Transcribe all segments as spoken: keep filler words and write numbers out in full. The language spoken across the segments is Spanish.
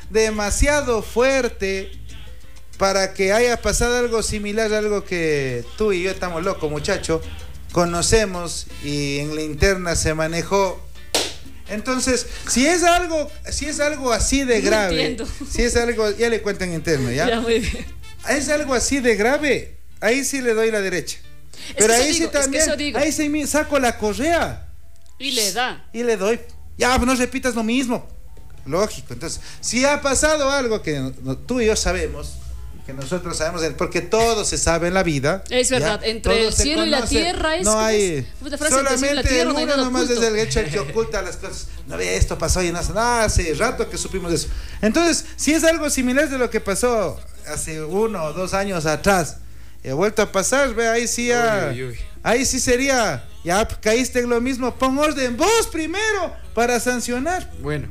demasiado fuerte para que haya pasado algo similar a algo que tú y yo estamos locos, muchacho, conocemos y en la interna se manejó. Entonces, si es algo, si es algo así de grave, no si es algo, ya le cuento en interno, ¿ya? Ya, muy bien. Es algo así de grave, ahí sí le doy la derecha. Es Pero ahí digo, sí también, es que ahí sí saco la correa. Y le da. Y le doy. Ya, no repitas lo mismo. Lógico. Entonces, si ha pasado algo que tú y yo sabemos, que nosotros sabemos, porque todo se sabe en la vida. Es verdad, ¿ya? Entre todo el cielo y la tierra es... No hay... Es, solamente el uno no nomás es el hecho que oculta las cosas. No ve, esto pasó y no hace nada, hace rato que supimos eso. Entonces, si es algo similar de lo que pasó hace uno o dos años atrás, he vuelto a pasar, ve, ahí sí ya... Uy, uy, uy. Ahí sí sería, ya caíste en lo mismo, pon orden vos primero para sancionar. Bueno,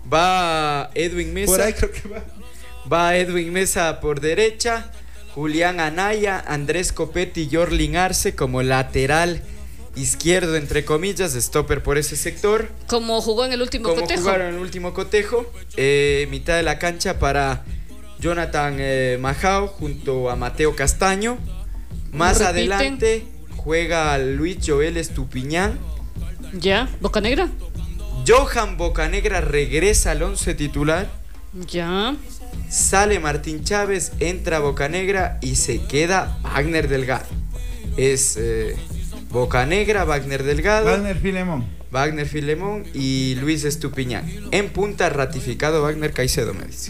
va Edwin Mesa. Por ahí creo que va. Va Edwin Mesa por derecha, Julián Anaya, Andrés Copete y Yorlin Arce como lateral izquierdo, entre comillas, stopper por ese sector. Como jugó en el último como cotejo. Como jugaron en el último cotejo. Eh, mitad de la cancha para Jonathan eh, Majao junto a Mateo Castaño. Más repiten. Adelante juega Luis Joel Estupiñán. Ya, Bocanegra. Johan Bocanegra regresa al once titular. Ya. Sale Martín Chávez, entra Bocanegra y se queda Wagner Delgado. Es eh, Bocanegra, Wagner Delgado, Wagner Filemón, Wagner Filemón y Luis Estupiñán. En punta ratificado Wagner Caicedo, me dice.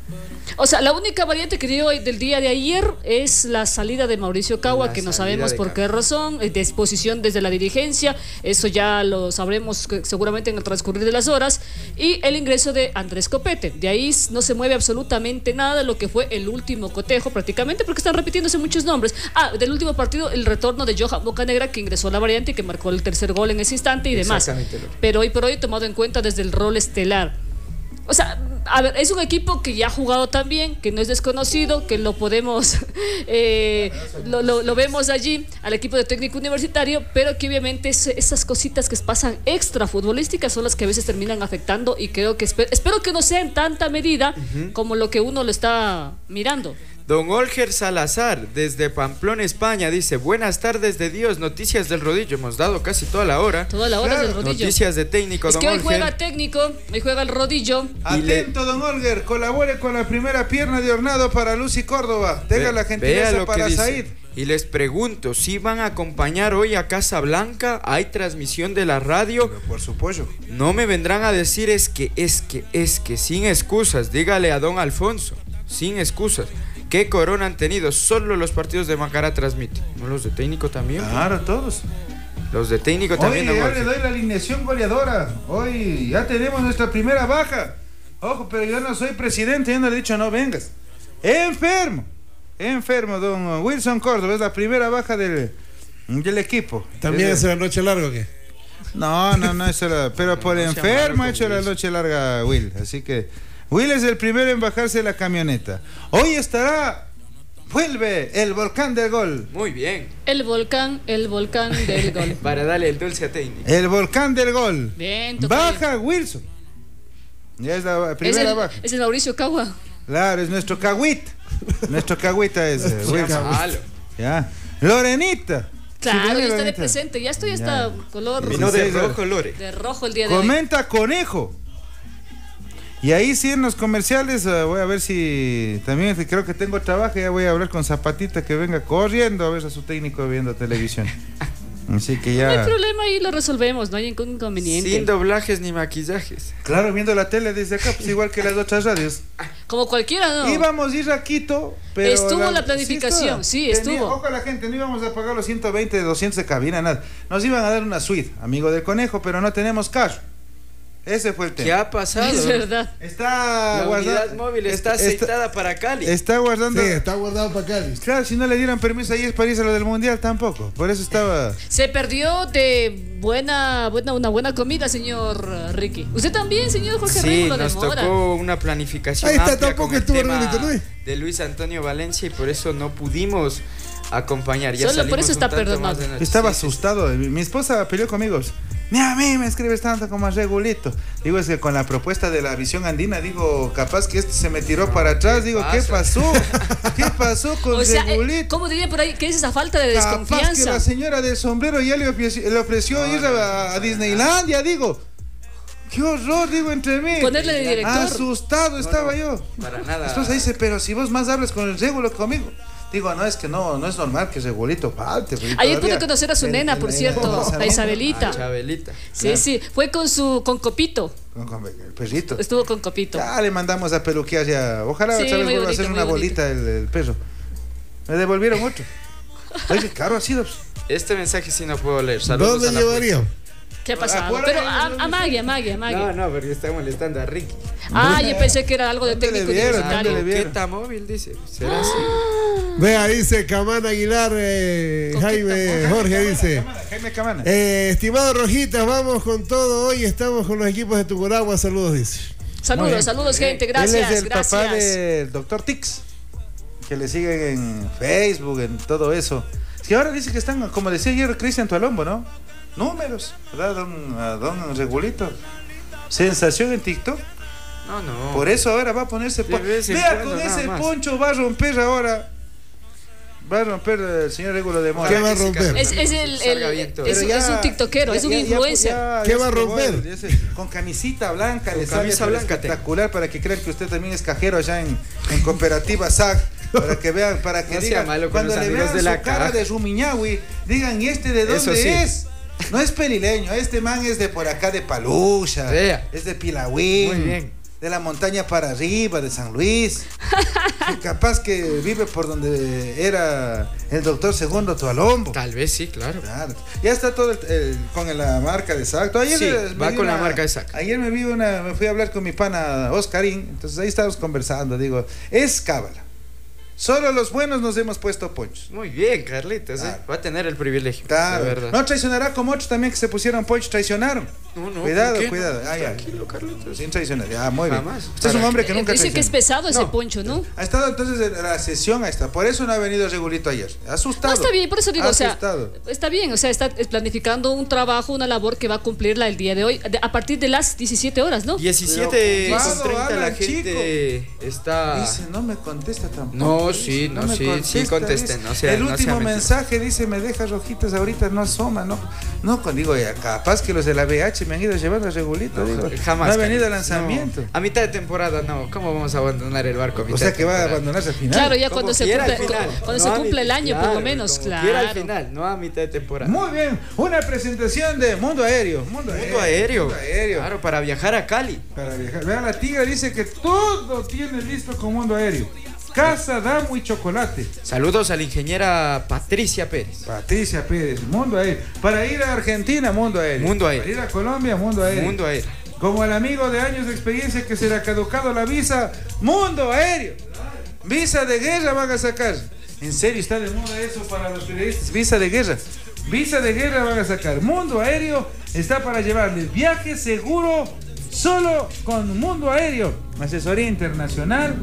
O sea, la única variante que dio del día de ayer es la salida de Mauricio Cagua, la que no sabemos por qué razón, disposición desde la dirigencia, eso ya lo sabremos seguramente en el transcurrir de las horas, y el ingreso de Andrés Copete. De ahí no se mueve absolutamente nada de lo que fue el último cotejo prácticamente, porque están repitiéndose muchos nombres. Ah, del último partido, el retorno de Johan Bocanegra, que ingresó a la variante y que marcó el tercer gol en ese instante y demás. Pero hoy por hoy tomado en cuenta desde el rol estelar. O sea, a ver, es un equipo que ya ha jugado tan bien, que no es desconocido, que lo podemos, eh, lo, lo, lo vemos allí al equipo de técnico universitario, pero que obviamente es, esas cositas que pasan extra futbolísticas son las que a veces terminan afectando, y creo que espero, espero que no sea en tanta medida uh-huh. como lo que uno lo está mirando. Don Olger Salazar, desde Pamplona, España, dice: buenas tardes de Dios, noticias del rodillo. Hemos dado casi toda la hora. Toda la hora claro. del rodillo. Noticias de técnico, es don que hoy Olger. juega técnico, hoy juega el rodillo. Atento, don Olger, colabore con la primera pierna de hornado para Lucy Córdoba. Tenga Ve, la gentileza para Said. Y les pregunto, si van a acompañar hoy a Casa Blanca, hay transmisión de la radio. Pero por supuesto. No me vendrán a decir es que, es que, es que, sin excusas. Dígale a don Alfonso, sin excusas. ¿Qué corona han tenido? Solo los partidos de Macará transmiten. ¿No los de técnico también? Claro, pues? Todos. Los de técnico también. Hoy ya le doy la alineación goleadora. Hoy ya tenemos nuestra primera baja. Ojo, pero yo no soy presidente, yo no le he dicho no vengas. Enfermo. Enfermo, don Wilson Córdoba. Es la primera baja del, del equipo. ¿También es la noche larga o qué? No, no, no, eso era, pero por enfermo ha hecho la noche larga Will. Así que Will es el primero en bajarse de la camioneta. Hoy estará, vuelve el volcán del gol. Muy bien. El volcán, el volcán del gol. Para darle el dulce a técnico. El volcán del gol. Bien, baja Wilson. Ya es la primera ¿Es el, baja. ¿Es el Mauricio Cagua? Claro, es nuestro cagüit. Nuestro cagüita es eh, Wilson. Ya. Lorenita. Claro, ya está de presente. Ya estoy hasta color. Vino de rojo, Lore. De rojo el día de Comenta hoy. Conejo. Y ahí sí en los comerciales uh, voy a ver si también creo que tengo trabajo, ya voy a hablar con Zapatita que venga corriendo a ver a su técnico viendo televisión. Así que ya. No hay problema, ahí lo resolvemos, no hay ningún inconveniente. Sin doblajes ni maquillajes. Claro, viendo la tele desde acá, pues igual que las otras radios. Como cualquiera, ¿no? Íbamos a ir a Quito, pero estuvo la, la planificación, sí, estuvo. Sí, estuvo. Ojo a la gente, no íbamos a pagar los ciento veinte, doscientos de cabina, nada. Nos iban a dar una suite, amigo del Conejo, pero no tenemos carro. Ese fue el tema. ¿Qué ha pasado? Es verdad. Está la guardada, unidad móvil está, está aceitada está, para Cali. Está guardando. Sí, está guardado para Cali. Claro, si no le dieran permiso ayer para irse a lo del mundial tampoco. Por eso estaba. Se perdió de buena, buena, una buena comida, señor Ricky. Usted también, señor Jorge sí, Reyes, lo nos demora. tocó una planificación. Ahí está, amplia tampoco con el estuvo tema Rubito, ¿no? de Luis Antonio Valencia y por eso no pudimos acompañar. Ya Solo por eso está perdonado. Estaba sí, asustado. Sí. Mi esposa peleó conmigo. Ni a mí me escribes tanto como a Regulito. Digo, es que con la propuesta de la visión andina, digo, capaz que este se me tiró para atrás. Digo, ¿qué pasó? ¿Qué pasó con o sea, Regulito? Eh, ¿Cómo diría por ahí? ¿Qué es esa falta de Capaz desconfianza? que la señora del sombrero ya le ofreció, le ofreció no, ir a, a Disneylandia, digo. Qué horror, digo, entre mí. Ponerle de director. Asustado estaba no, no, yo. Para nada. Entonces dice, pero si vos más hablas con el Regulo que conmigo. Digo, no, es que no, no es normal que Regulito falte. Ayer pude conocer a su en, nena, por en, cierto, en la Isabelita. Ah, Chabelita. Sí, claro. sí, fue con su, con Copito. Con, con el perrito. Estuvo con Copito. Ya le mandamos a peluquear ya. Ojalá sí, otra vez vuelva bonito, a hacer una bonito. bolita el, el perro. Me devolvieron otro. Oye, caro ha sido. Este mensaje sí no puedo leer. Saludos. ¿Dónde llevaría? ¿Qué ha pasado? Pero a, a Maggie, a Maggie, a Maggie. No, no, porque está molestando a Ricky. Ah, yo pensé que era algo de técnico universitario. ¿Qué está móvil? Dice. ¿Será así? Vea, dice Camana Aguilar, eh, Jaime, Jorge dice. Jaime Camana. Eh, estimado Rojitas, vamos con todo. Hoy estamos con los equipos de Tucuragua. Saludos, dice. Saludos, saludos, gente. Gracias, Él es el gracias. papá del doctor Tix, que le siguen en Facebook, en todo eso. Es que ahora dice que están, como decía ayer Cristian Tualombo, ¿no? Números, ¿verdad, don, a don Regulito? Sensación en TikTok. No, no. Por eso ahora va a ponerse poncho. Vea, con ese más. poncho va a romper ahora. Va a romper el señor Regulo de Mora. ¿Qué va a romper? Es, es, el, el, es, ya, es un tiktokero, ya, es un ya, influencer. Ya, ya, ¿Qué va a romper? Bueno, con camisita blanca, con le camisa sale blanca espectacular para que crean que usted también es cajero allá en, en Cooperativa S A C. Para que vean, para que no digan, malo cuando le vean de su la cara caja. de Rumiñahui, digan, ¿y este de dónde sí. es? No es pelileño, este man es de por acá de Palucha, Vea. es de Pilahuín. Muy bien. De la montaña para arriba, de San Luis. Capaz que vive por donde era el doctor Segundo Tualombo. Tal vez sí, claro. claro. Ya está todo el, el, con la marca de S A C. Ayer sí, va con una, la marca de S A C. Ayer me vi una, me fui a hablar con mi pana Oscarín, entonces ahí estábamos conversando, digo, es cábala. Solo los buenos nos hemos puesto ponchos. Muy bien, Carlitos, claro. ¿eh? Va a tener el privilegio. Claro. Verdad. No traicionará como otros también que se pusieron ponchos, traicionaron. No, no. Cuidado, cuidado. No? Ah, ya. Tranquilo, Carlitos. Sin traicionar. Ya, muy bien. Jamás. Usted es un hombre que nunca Dice traiciona. que es pesado ese no. poncho, ¿no? Ha estado entonces en la sesión, ahí está. Por eso no ha venido Regulito ayer. Asustado. No, está bien, por eso digo, Asustado. o sea, está bien, o sea, está planificando un trabajo, una labor que va a cumplirla el día de hoy, a partir de las diecisiete horas, ¿no? diecisiete con treinta la gente chico. está... Dice, no me contesta tampoco. No, sí, no, no sí, contesta, sí contesten. No sea, el no último sea mensaje dice, me deja Rojitas ahorita, no asoma, no. No, cuando digo, ya, capaz que los de la B H me han ido a llevar a Regulito, no, digo. Jamás. No ha venido al lanzamiento. No. A mitad de temporada, no. ¿Cómo vamos a abandonar el barco a mitad O sea que va a temporada? abandonarse al final. Claro, ya cuando se cumple, final, cuando no se cumple el año, claro, por lo menos, como claro. Quiera al final, no a mitad de temporada. Muy bien, una presentación de Mundo Aéreo. Mundo, Mundo aéreo, aéreo. Mundo Aéreo. Claro, para viajar a Cali. Para viajar. Vean, la tigra dice que todo tiene listo con Mundo Aéreo. Casa, Damo y chocolate. Saludos a la ingeniera Patricia Pérez. Patricia Pérez, Mundo Aéreo. Para ir a Argentina, Mundo Aéreo. Mundo Aéreo. Para ir a Colombia, Mundo Aéreo. Mundo Aéreo. Como el amigo de años de experiencia que se le ha caducado la visa, Mundo Aéreo. Visa de guerra van a sacar. En serio, está de moda eso para los periodistas. Visa de guerra. Visa de guerra van a sacar. Mundo Aéreo está para llevarles viaje seguro solo con Mundo Aéreo. Asesoría internacional,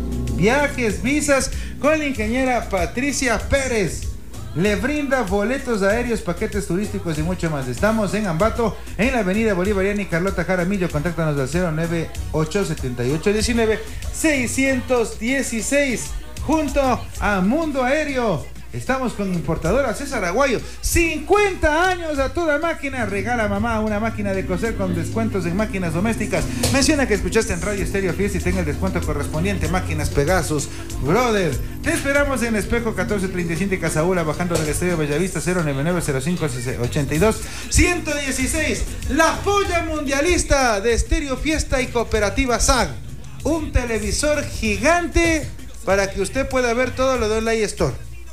viajes, visas con la ingeniera Patricia Pérez. Le brinda boletos aéreos, paquetes turísticos y mucho más. Estamos en Ambato, en la avenida Bolivariana y Carlota Jaramillo. Contáctanos al cero nueve ocho siete ocho uno nueve seis uno seis junto a Mundo Aéreo. Estamos con importadora César Aguayo. cincuenta años a toda máquina. Regala mamá una máquina de coser con descuentos en máquinas domésticas. Menciona que escuchaste en Radio Estéreo Fiesta y tenga el descuento correspondiente. Máquinas Pegasus, brother. Te esperamos en Espejo catorce treinta y siete Casaula, bajando del Estadio Bellavista cero nueve nueve cero cinco ochenta y dos ciento dieciséis. La polla mundialista de Estéreo Fiesta y Cooperativa S A G. Un televisor gigante para que usted pueda ver todo lo de Online Store.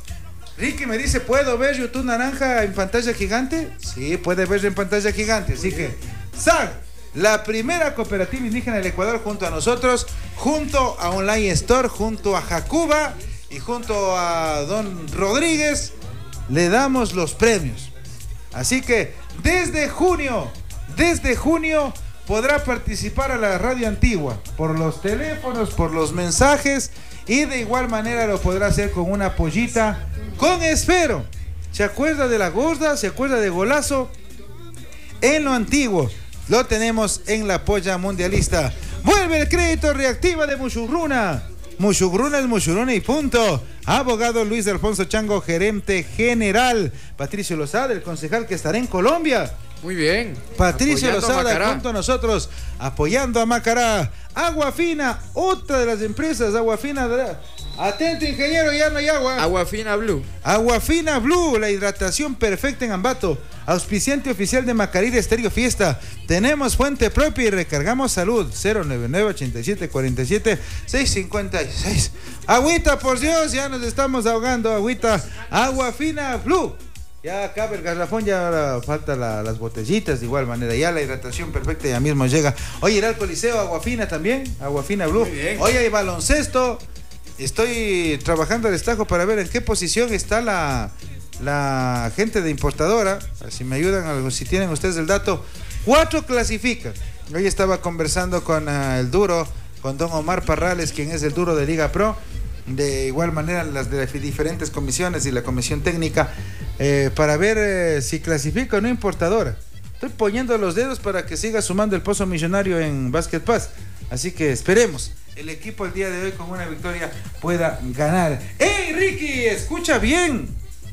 Ricky me dice, ¿puedo ver YouTube Naranja en pantalla gigante? Sí, puede verlo en pantalla gigante. Así que, S A G, la primera cooperativa indígena del Ecuador junto a nosotros, junto a Online Store, junto a Jacuba y junto a Don Rodríguez, le damos los premios. Así que, desde junio, desde junio, podrá participar a la radio antigua, por los teléfonos, por los mensajes, y de igual manera lo podrá hacer con una pollita con esfero. ¿Se acuerda de la gorda? ¿Se acuerda de Golazo? en lo antiguo. Lo tenemos en la polla mundialista. Vuelve el crédito reactiva de Mushurruna. Mushurruna es Mushurruna y punto. Abogado Luis Alfonso Chango, gerente general. Patricio Lozada, el concejal que estará en Colombia. Muy bien. Patricio Lozada junto a nosotros, apoyando a Macará. Agua Fina, otra de las empresas, Agua Fina. Atento, ingeniero, ya no hay agua. Agua Fina Blue. Agua Fina Blue, la hidratación perfecta en Ambato. Auspiciante oficial de Macará Estéreo Fiesta. Tenemos fuente propia y recargamos salud. cero nueve nueve, ochenta y siete, cuarenta y siete, seiscientos cincuenta y seis. Agüita, por Dios, ya nos estamos ahogando. Agüita, Agua Fina Blue. Ya acaba el garrafón, ya ahora falta la, las botellitas de igual manera. Ya la hidratación perfecta ya mismo llega. Oye, irá al Coliseo, Agua Fina también. Agua Fina Blue. Hoy hay baloncesto. Estoy trabajando al estajo para ver en qué posición está la, la gente de importadora. Si me ayudan, algo, si tienen ustedes el dato. Cuatro clasifican. Hoy estaba conversando con uh, el duro, con don Omar Parrales, quien es el duro de Liga Pro. De igual manera las de las diferentes comisiones y la comisión técnica, eh, para ver eh, si clasifica o no importadora. Estoy poniendo los dedos para que siga sumando el pozo millonario en Basket Pass. Así que esperemos el equipo el día de hoy con una victoria pueda ganar. ¡Hey, Ricky! Escucha bien.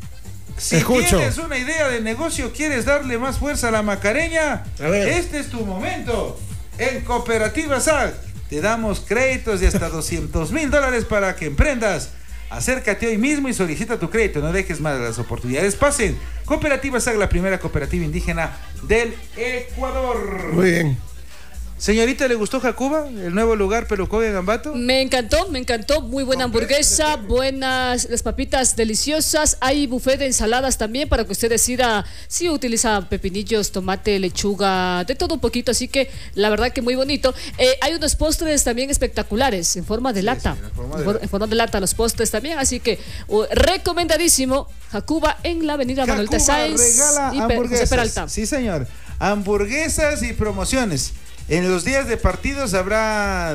Si Escucho. tienes una idea de negocio, quieres darle más fuerza a la Macareña, a ver. Este es tu momento. En Cooperativa S A G te damos créditos de hasta doscientos mil dólares para que emprendas. Acércate hoy mismo y solicita tu crédito. No dejes más las oportunidades pasen. Cooperativa S A G, la primera cooperativa indígena del Ecuador. Muy bien. Señorita, ¿le gustó Jacuba? El nuevo lugar Pelucón en Ambato. Me encantó, me encantó. Muy buena hamburguesa, buenas las papitas deliciosas. Hay buffet de ensaladas también para que usted decida si utiliza pepinillos, tomate, lechuga, de todo un poquito. Así que la verdad que muy bonito. Eh, hay unos postres también espectaculares en forma de Sí, lata. sí, en forma de en, for, lata. en forma de lata los postres también. Así que uh, recomendadísimo Jacuba en la avenida Manuel T. Sáenz regala y Pe- José Peralta. Sí, señor. Hamburguesas y promociones. En los días de partidos habrá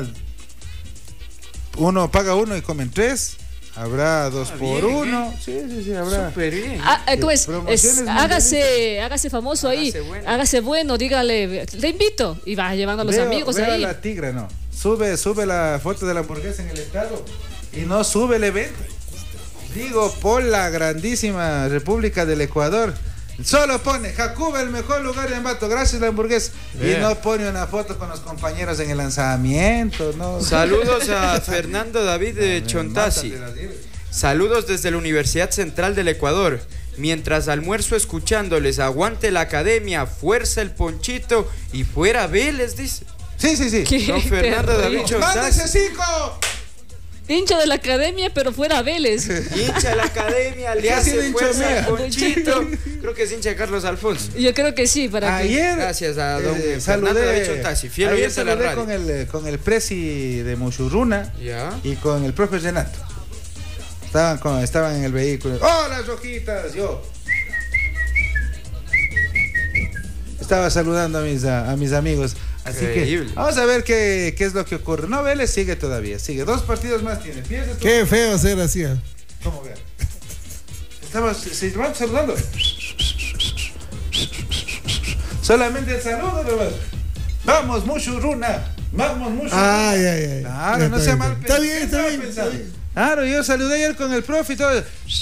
uno paga uno y comen tres. Habrá dos ah, por bien, uno. Sí, sí, sí, habrá. Súper bien. Ah, eh, ¿cómo es? Promociones Es, muy hágase, hágase famoso Hágase ahí, bueno. hágase bueno, dígale, te invito y va llevando a los Veo- amigos veo ahí. a la tigra, no. Sube, sube la foto de la hamburguesa en el estado y no sube el evento. Digo, por la grandísima República del Ecuador. Solo pone Jacuba, el mejor lugar de Ambato, gracias la hamburguesa. Bien. Y no pone una foto con los compañeros en el lanzamiento, no. Saludos a Fernando David de Chontasi. Saludos desde la Universidad Central del Ecuador. Mientras almuerzo escuchándoles, aguante la academia, fuerza el Ponchito y fuera Vélez, dice. Sí, sí, sí. ¿Qué? Don Fernando Terrible. David Chontasi. ¡Mándese cinco! Hincha de la academia, pero fuera Vélez. Hincha de la academia, le ¿Qué ha sido hace hincha fuerza mía? al Ponchito. Creo que es hincha de Carlos Alfonso. Yo creo que sí, para que... Ayer Gracias a don eh, Fernando David saludé, Chontasi, fiel ayer oyente de la saludé radio. con el, eh, con el presi de Mushurruna Ya. y con el profe Renato. Estaban, con, estaban en el vehículo. ¡Hola, rojitas! Yo estaba saludando a mis, a, a mis amigos. Así Increíble. que vamos a ver qué, qué es lo que ocurre. No, Vélez sigue todavía. Sigue. Dos partidos más tiene. Pierde tu- Qué feo ser así. ¿eh? ¿Cómo ve? Estaba se, se van saludando. Solamente el saludo, nomás. Vamos, Mushurruna. Vamos, Mushurruna. Ay, ay, ay. Claro, Ya no está sea bien. mal Está pensado. bien, ¿Qué está estaba bien. Está pensando? bien. Claro, yo saludé ayer con el profe y todo.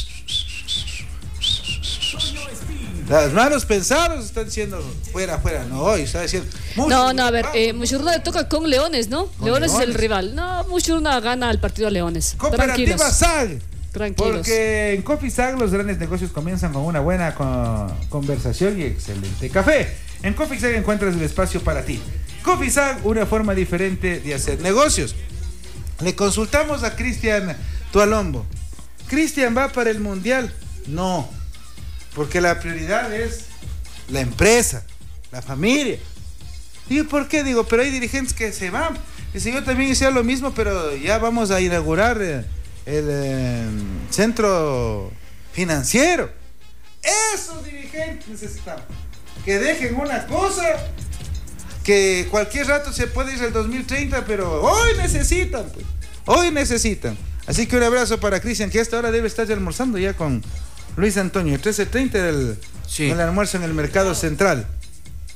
Las malos pensados están diciendo fuera, fuera. No, hoy está diciendo. No, no, a ver, vamos. eh, Mushurruna le toca con Leones, ¿no? Con Leones, es el Leones. rival. No, Mushuruna gana el partido a Leones. Cooperativa Tranquilos, S A G. tranquilos. Porque en Coffee S A G los grandes negocios comienzan con una buena co- conversación y excelente café. En Coffee S A G encuentras el espacio para ti. Coffee S A G, una forma diferente de hacer negocios. Le consultamos a Cristian Tualombo. ¿Cristian va para el mundial? No, porque la prioridad es la empresa, la familia. Digo, ¿por qué? Digo, pero hay dirigentes que se van. Dice, yo también hice lo mismo, pero ya vamos a inaugurar eh, el eh, centro financiero. Esos dirigentes necesitamos. Que dejen una cosa, que cualquier rato se puede ir al dos mil treinta, pero hoy necesitan, pues. Hoy necesitan. Así que un abrazo para Cristian, que a esta hora debe estar ya almorzando ya con Luis Antonio. trece treinta del Sí. el almuerzo en el mercado central.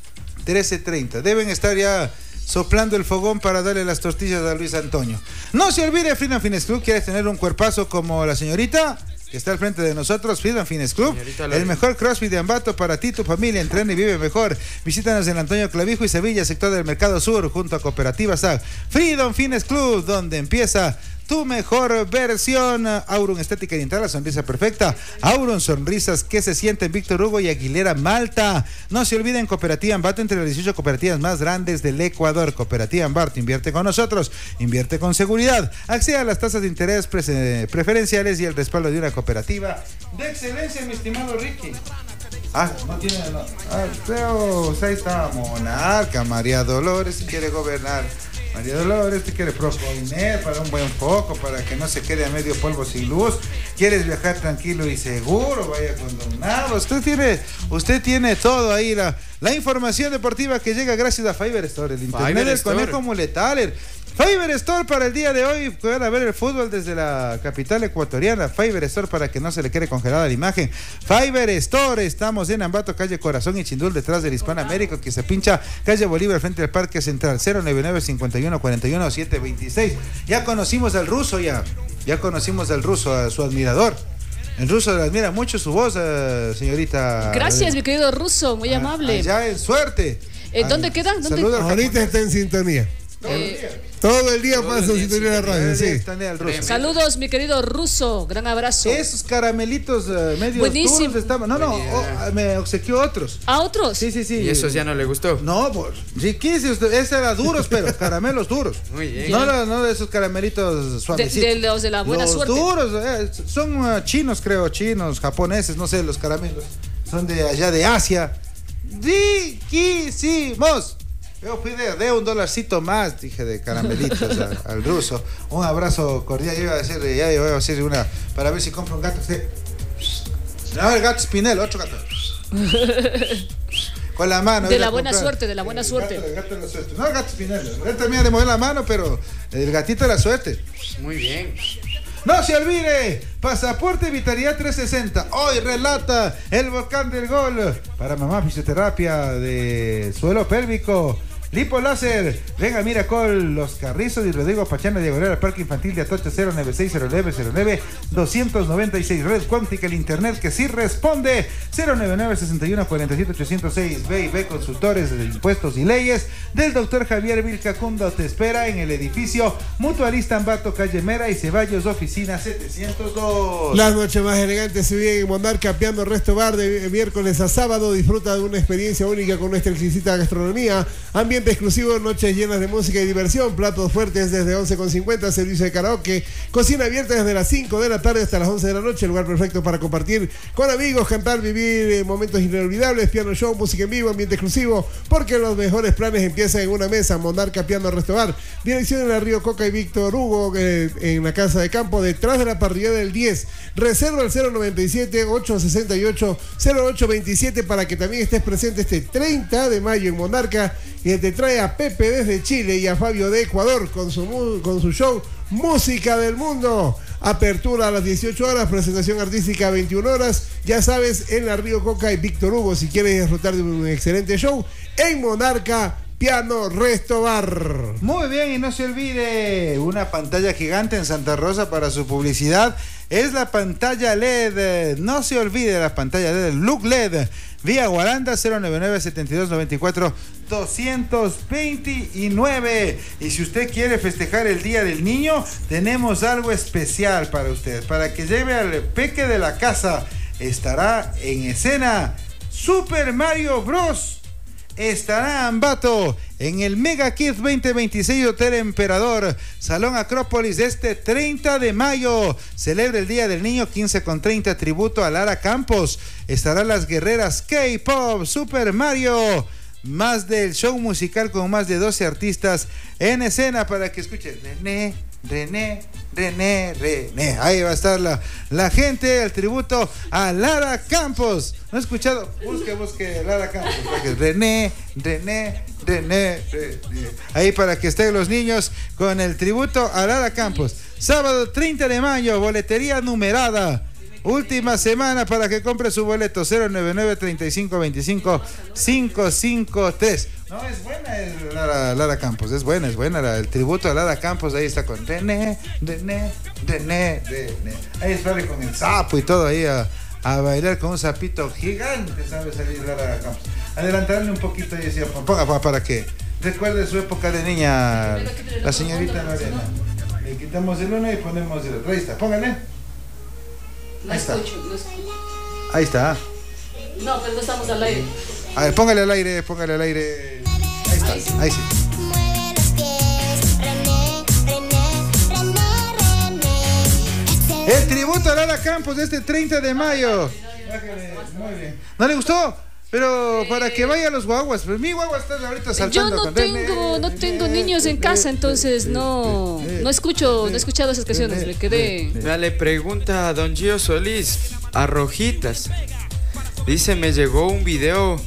trece treinta. Deben estar ya soplando el fogón para darle las tortillas a Luis Antonio. No se olvide, Freedom Fitness Club. ¿Quieres tener un cuerpazo como la señorita que está al frente de nosotros? Freedom Fitness Club, el mejor CrossFit de Ambato para ti, tu familia. Entrena y vive mejor. Visítanos en Antonio Clavijo y Sevilla, sector del Mercado Sur, junto a Cooperativa S A G. Freedom Fitness Club, donde empieza tu mejor versión. Auron Estética Dental, la sonrisa perfecta. Auron Sonrisas que se sienten, Víctor Hugo y Aguilera Malta. No se olviden, Cooperativa Ambato, entre las dieciocho cooperativas más grandes del Ecuador. Cooperativa Ambato, invierte con nosotros, invierte con seguridad. Acceda a las tasas de interés pre- preferenciales y el respaldo de una cooperativa de excelencia, mi estimado Ricky. Ah, no tiene. No. Ah, pero ahí está Monarca, María Dolores, si quiere gobernar. María Dolores, te quiere proponer para un buen foco, para que no se quede a medio polvo sin luz. ¿Quieres viajar tranquilo y seguro? Vaya condonado. Usted tiene, usted tiene todo ahí, la, la información deportiva que llega gracias a Fiverr Store, el internet Fiverr del Store. conejo muletaler. Fiverr Store para el día de hoy, pueden ver el fútbol desde la capital ecuatoriana. Fiverr Store para que no se le quede congelada la imagen. Fiverr Store, estamos en Ambato, calle Corazón y Chindul, detrás del Hispanoamérica, que se pincha calle Bolívar frente al Parque Central. Cero noventa y nueve, cincuenta y uno, cuarenta y uno, setecientos veintiséis. Ya conocimos al ruso, ya ya conocimos al ruso, a su admirador. El ruso admira mucho su voz, uh, señorita. Gracias, mi querido ruso, muy amable. Ya en Suerte. Eh, ¿Dónde queda? ¿Dónde? Saludos. Ahorita está en sintonía. Eh, Todo el día pasa en sintonía de la radio, sí. Saludos, mi querido ruso, gran abrazo. Esos caramelitos uh, medio Buenísimo. duros estaban. No, no, oh, me obsequió otros. ¿A otros? Sí, sí, sí. ¿Y esos ya no le gustó? No, pues, riquísimos. Ese era duros, pero caramelos duros. Muy bien. No, no, no de esos caramelitos De, suavecitos. de los de la buena los suerte. duros, eh, son uh, chinos, creo, chinos, japoneses, no sé, los caramelos. Son de allá de Asia. Riquísimos. Yo fui de, de un dolarcito más, dije, de caramelitos a, al ruso. Un abrazo cordial. Yo iba a decir, ya iba a decir una, para ver si compro un gato. Usted. No, el gato Spinel, otro gato. Con la mano. De la buena suerte, de la buena el suerte. Gato, el gato de la suerte. No, el gato Spinel. Él termina de mover la mano, pero el gatito de la suerte. Muy bien. No se olvide, Pasaporte Vitalidad trescientos sesenta. Hoy relata el volcán del gol. Para mamá, fisioterapia de suelo pélvico. Lipo Láser, venga Miracol, Los Carrizos y Rodrigo Pachana, diagonal al Parque Infantil de Atocha. Cero noventa y seis, cero nueve cero nueve, dos nueve seis. Red Cuántica, el internet que sí responde. Cero noventa y nueve, sesenta y uno, cuarenta y siete, ochocientos seis. B y B Consultores de Impuestos y Leyes del doctor Javier Vilcacundo. Te espera en el edificio Mutualista Ambato, calle Mera y Ceballos, oficina setecientos dos. Las noches más elegantes se viven en Monarca Piano Resto Bar de miércoles a sábado. Disfruta de una experiencia única con nuestra exquisita gastronomía, ambiente exclusivo, noches llenas de música y diversión, platos fuertes desde once con cincuenta, servicio de karaoke, cocina abierta desde las cinco de la tarde hasta las once de la noche, lugar perfecto para compartir con amigos, cantar, vivir eh, momentos inolvidables, piano show, música en vivo, ambiente exclusivo, porque los mejores planes empiezan en una mesa. Monarca Piano Resto Bar, dirección en la Río Coca y Víctor Hugo, eh, en la Casa de Campo, detrás de la parrilla del diez. Reserva al cero noventa y siete, ochocientos sesenta y ocho, cero ocho veintisiete para que también estés presente este treinta de mayo en Monarca, y te trae a Pepe desde Chile y a Fabio de Ecuador con su, con su show Música del Mundo. Apertura a las dieciocho horas, presentación artística a veintiuna horas. Ya sabes, en la Río Coca y Víctor Hugo, si quieres disfrutar de un excelente show en Monarca Piano Resto Bar. Muy bien, y no se olvide, una pantalla gigante en Santa Rosa para su publicidad. Es la pantalla L E D. No se olvide la pantalla L E D, Look L E D. Vía Guaranda, cero noventa y nueve, setenta y dos, noventa y cuatro, doscientos veintinueve. Y si usted quiere festejar el Día del Niño, tenemos algo especial para usted. Para que lleve al peque de la casa, estará en escena Super Mario Bros. Estará Ambato en el Mega Kids veinte veintiséis Hotel Emperador, Salón Acrópolis, este treinta de mayo. Celebra el Día del Niño, quince con treinta, tributo a Lara Campos. Estarán las guerreras K-Pop, Super Mario, más del show musical con más de doce artistas en escena para que escuchen. René, René, René, René. Ahí va a estar la, la gente, el tributo a Lara Campos. ¿No he escuchado? Busque, busque Lara Campos. René, René, René, René. Ahí para que estén los niños con el tributo a Lara Campos. Sábado treinta de mayo, boletería numerada. Última semana para que compre su boleto. Cero nueve nueve, treinta y cinco, veinticinco, quinientos cincuenta y tres. No, es buena es Lara, Lara Campos, es buena, es buena. La, el tributo a Lara Campos, ahí está con René, René, René, René. Ahí está con el sapo y todo ahí a, a bailar con un sapito gigante, sabe salir Lara Campos. Adelantarle un poquito y decía, ponga para que recuerde su época de niña, la señorita Lorena. Le quitamos el uno y ponemos el otro. Ahí está, póngale. No escucho, no escucho. Ahí está. No, pero no estamos al aire. A ver, póngale al aire, póngale al aire. Ahí está, ahí sí. Ahí sí. El tributo a Lara Campos de este treinta de mayo. Muy bien. ¿No le gustó? Pero para que vaya a los guaguas, pues mi guagua está ahorita saltando. Yo no tengo, no tengo niños en casa, entonces no, no escucho, no he escuchado esas canciones. Le quedé. Ya le pregunta a don Gio Solís, a Rojitas. Dice, me llegó un video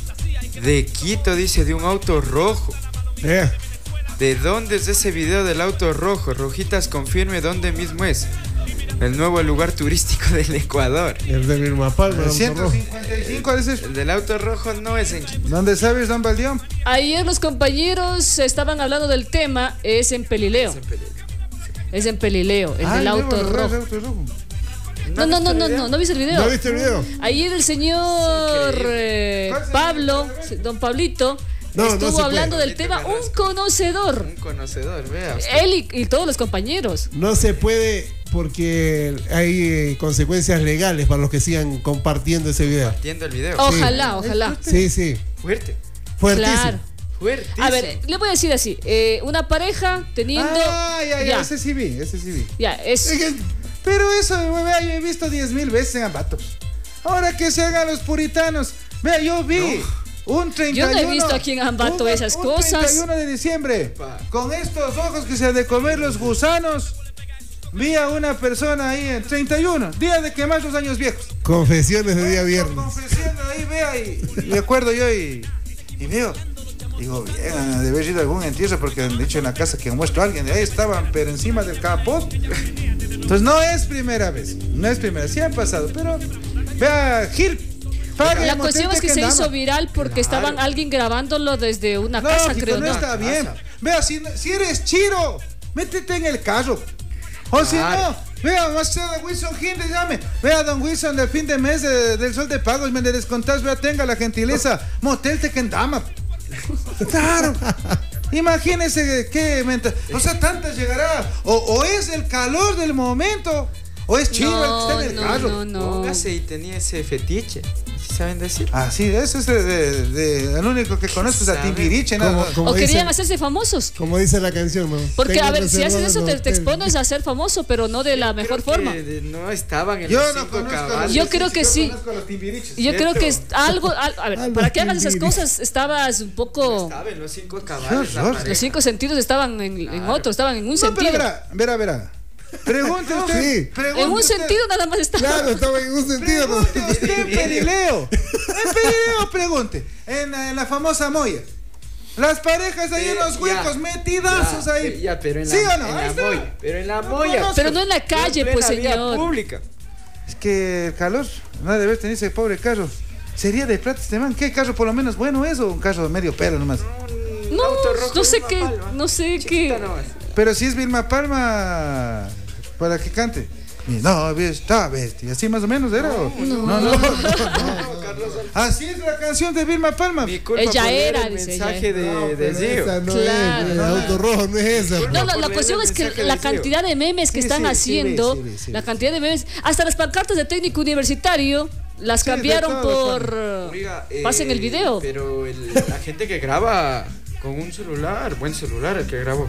de Quito, dice, de un auto rojo. Eh. ¿De dónde es ese video del auto rojo? Rojitas, confirme dónde mismo es. El nuevo lugar turístico del Ecuador. El de Vilma Palma. ciento cincuenta y cinco, ese es. El del auto rojo no es en Quito. ¿Dónde sabes, don Valdión? Ayer los compañeros estaban hablando del tema, es en Pelileo. Es en Pelileo. Es en Pelileo, el Ay, del auto luego, rojo. el auto rojo. No, no, no, no, no, no viste el video. ¿No viste el video? Ayer el señor eh, ¿Cuál es el Pablo, video? don Pablito, No, no estuvo se puede. hablando del tema, un conocedor. Un conocedor, vea usted. Él y, y todos los compañeros. No se puede porque hay eh, consecuencias legales para los que sigan compartiendo ese video. Entiendo el video. Ojalá, ojalá. Sí, sí. Fuerte. Fuertísimo. Claro. Fuertísimo. A ver, le voy a decir así, eh, una pareja teniendo... Ah, ya, ya, ya, ese sí vi, ese sí vi. ya, es... Es que- Pero eso, vea, yo he visto diez mil veces en Ambato. Ahora que se hagan los puritanos. Vea, yo vi un treinta y uno. Yo no he visto aquí en Ambato un- esas un cosas. treinta y uno de diciembre. Pa. Con estos ojos que se han de comer los gusanos. Vi a una persona ahí en treinta y uno, día de quemar los años viejos. Confesiones de día viernes. Confesión ahí, vea, y, y me acuerdo yo y, y veo. Digo, bien, han de haber ido a algún entierro porque han dicho en la casa que muestro a alguien. De ahí estaban, pero encima del capó. Entonces no es primera vez, no es primera, sí han pasado, pero vea, Gil, pague La el cuestión motel es que se Tequendama. hizo viral porque estaban alguien grabándolo desde una No, casa, Gito, creo, no ¿no? está bien. Casa. Vea, si, si eres chiro, métete en el carro. O si Claro. no, vea, más allá de Wilson Gil, llame. Vea, don Wilson, del fin de mes de- del sol de pagos, me le descontás, vea, tenga la gentileza, motel Tequendama. Claro. Imagínese qué menta. O sea, tantas llegará. O, o es el calor del momento, o es chiro el que está en el no, carro. no, no. Póngase y tenía ese fetiche. ¿Sí saben decir? Ah, sí, eso es de, de- de- el único que conozco es a ¿Sabe? Timbiriche, nada Como- más. como O querían dicen- hacerse famosos. Como dice la canción, ¿no? Porque, Tengo a ver, si haces reservado eso, en te, el te hotel. expones a ser famoso, pero no de la mejor Creo que forma. de- no estaban en Yo los no cinco conozco a los- cabales. Yo creo que yo sí. conozco a los Timbiriches. Yo creo que es Cierto. algo, al- a ver, Algo para que hagas esas timbiriche. cosas estabas un poco... Estaba en los cinco cabales. Qué la horror. pareja. Los cinco sentidos estaban en, en Claro. otro, estaban en un No, pero sentido. verá, verá, verá. Pregunte usted. Sí. pregunte En un usted. sentido nada más estaba. Claro, estaba en un sentido. ¿no? Pregunte usted en Perileo. En Perileo pregunte. En, en la famosa Moya. Las parejas ahí en los Ya, huecos, metidazos ya, ahí. Ya, pero en ¿Sí la, o no? en Ahí la está. moya. Pero en la No moya. conozco. Pero no en la calle, En pues, plena vía señor. pública. Es que el calor, no debe tener ese pobre carro. Sería de plata este man. ¿Qué carro por lo menos bueno es o un carro medio pelo nomás? No, Auto rojo, no sé Vilma qué, Palma. no sé Chiquita qué. nomás. Pero si es Vilma Palma, para que cante. No, está bestia. Así más o menos era. ¿o? No. no, no, no, no. No, Carlos Alfonso. Así es la canción de Vilma Palma. Mi culpa Ella por leer era, el dice, mensaje ella. de, No, de pero Gio. esa no Claro. es, el auto rojo no es esa. Disculpa. No, la, por la leer cuestión el es que mensaje la de Gio. cantidad de memes que Sí, están sí, sí, haciendo, sí, sí, sí. la cantidad de memes, hasta las pancartas de técnico universitario las Sí, de cambiaron todo, por... Oiga, eh, pasen el video. Pero el- la gente que graba con un celular, buen celular el que grabó.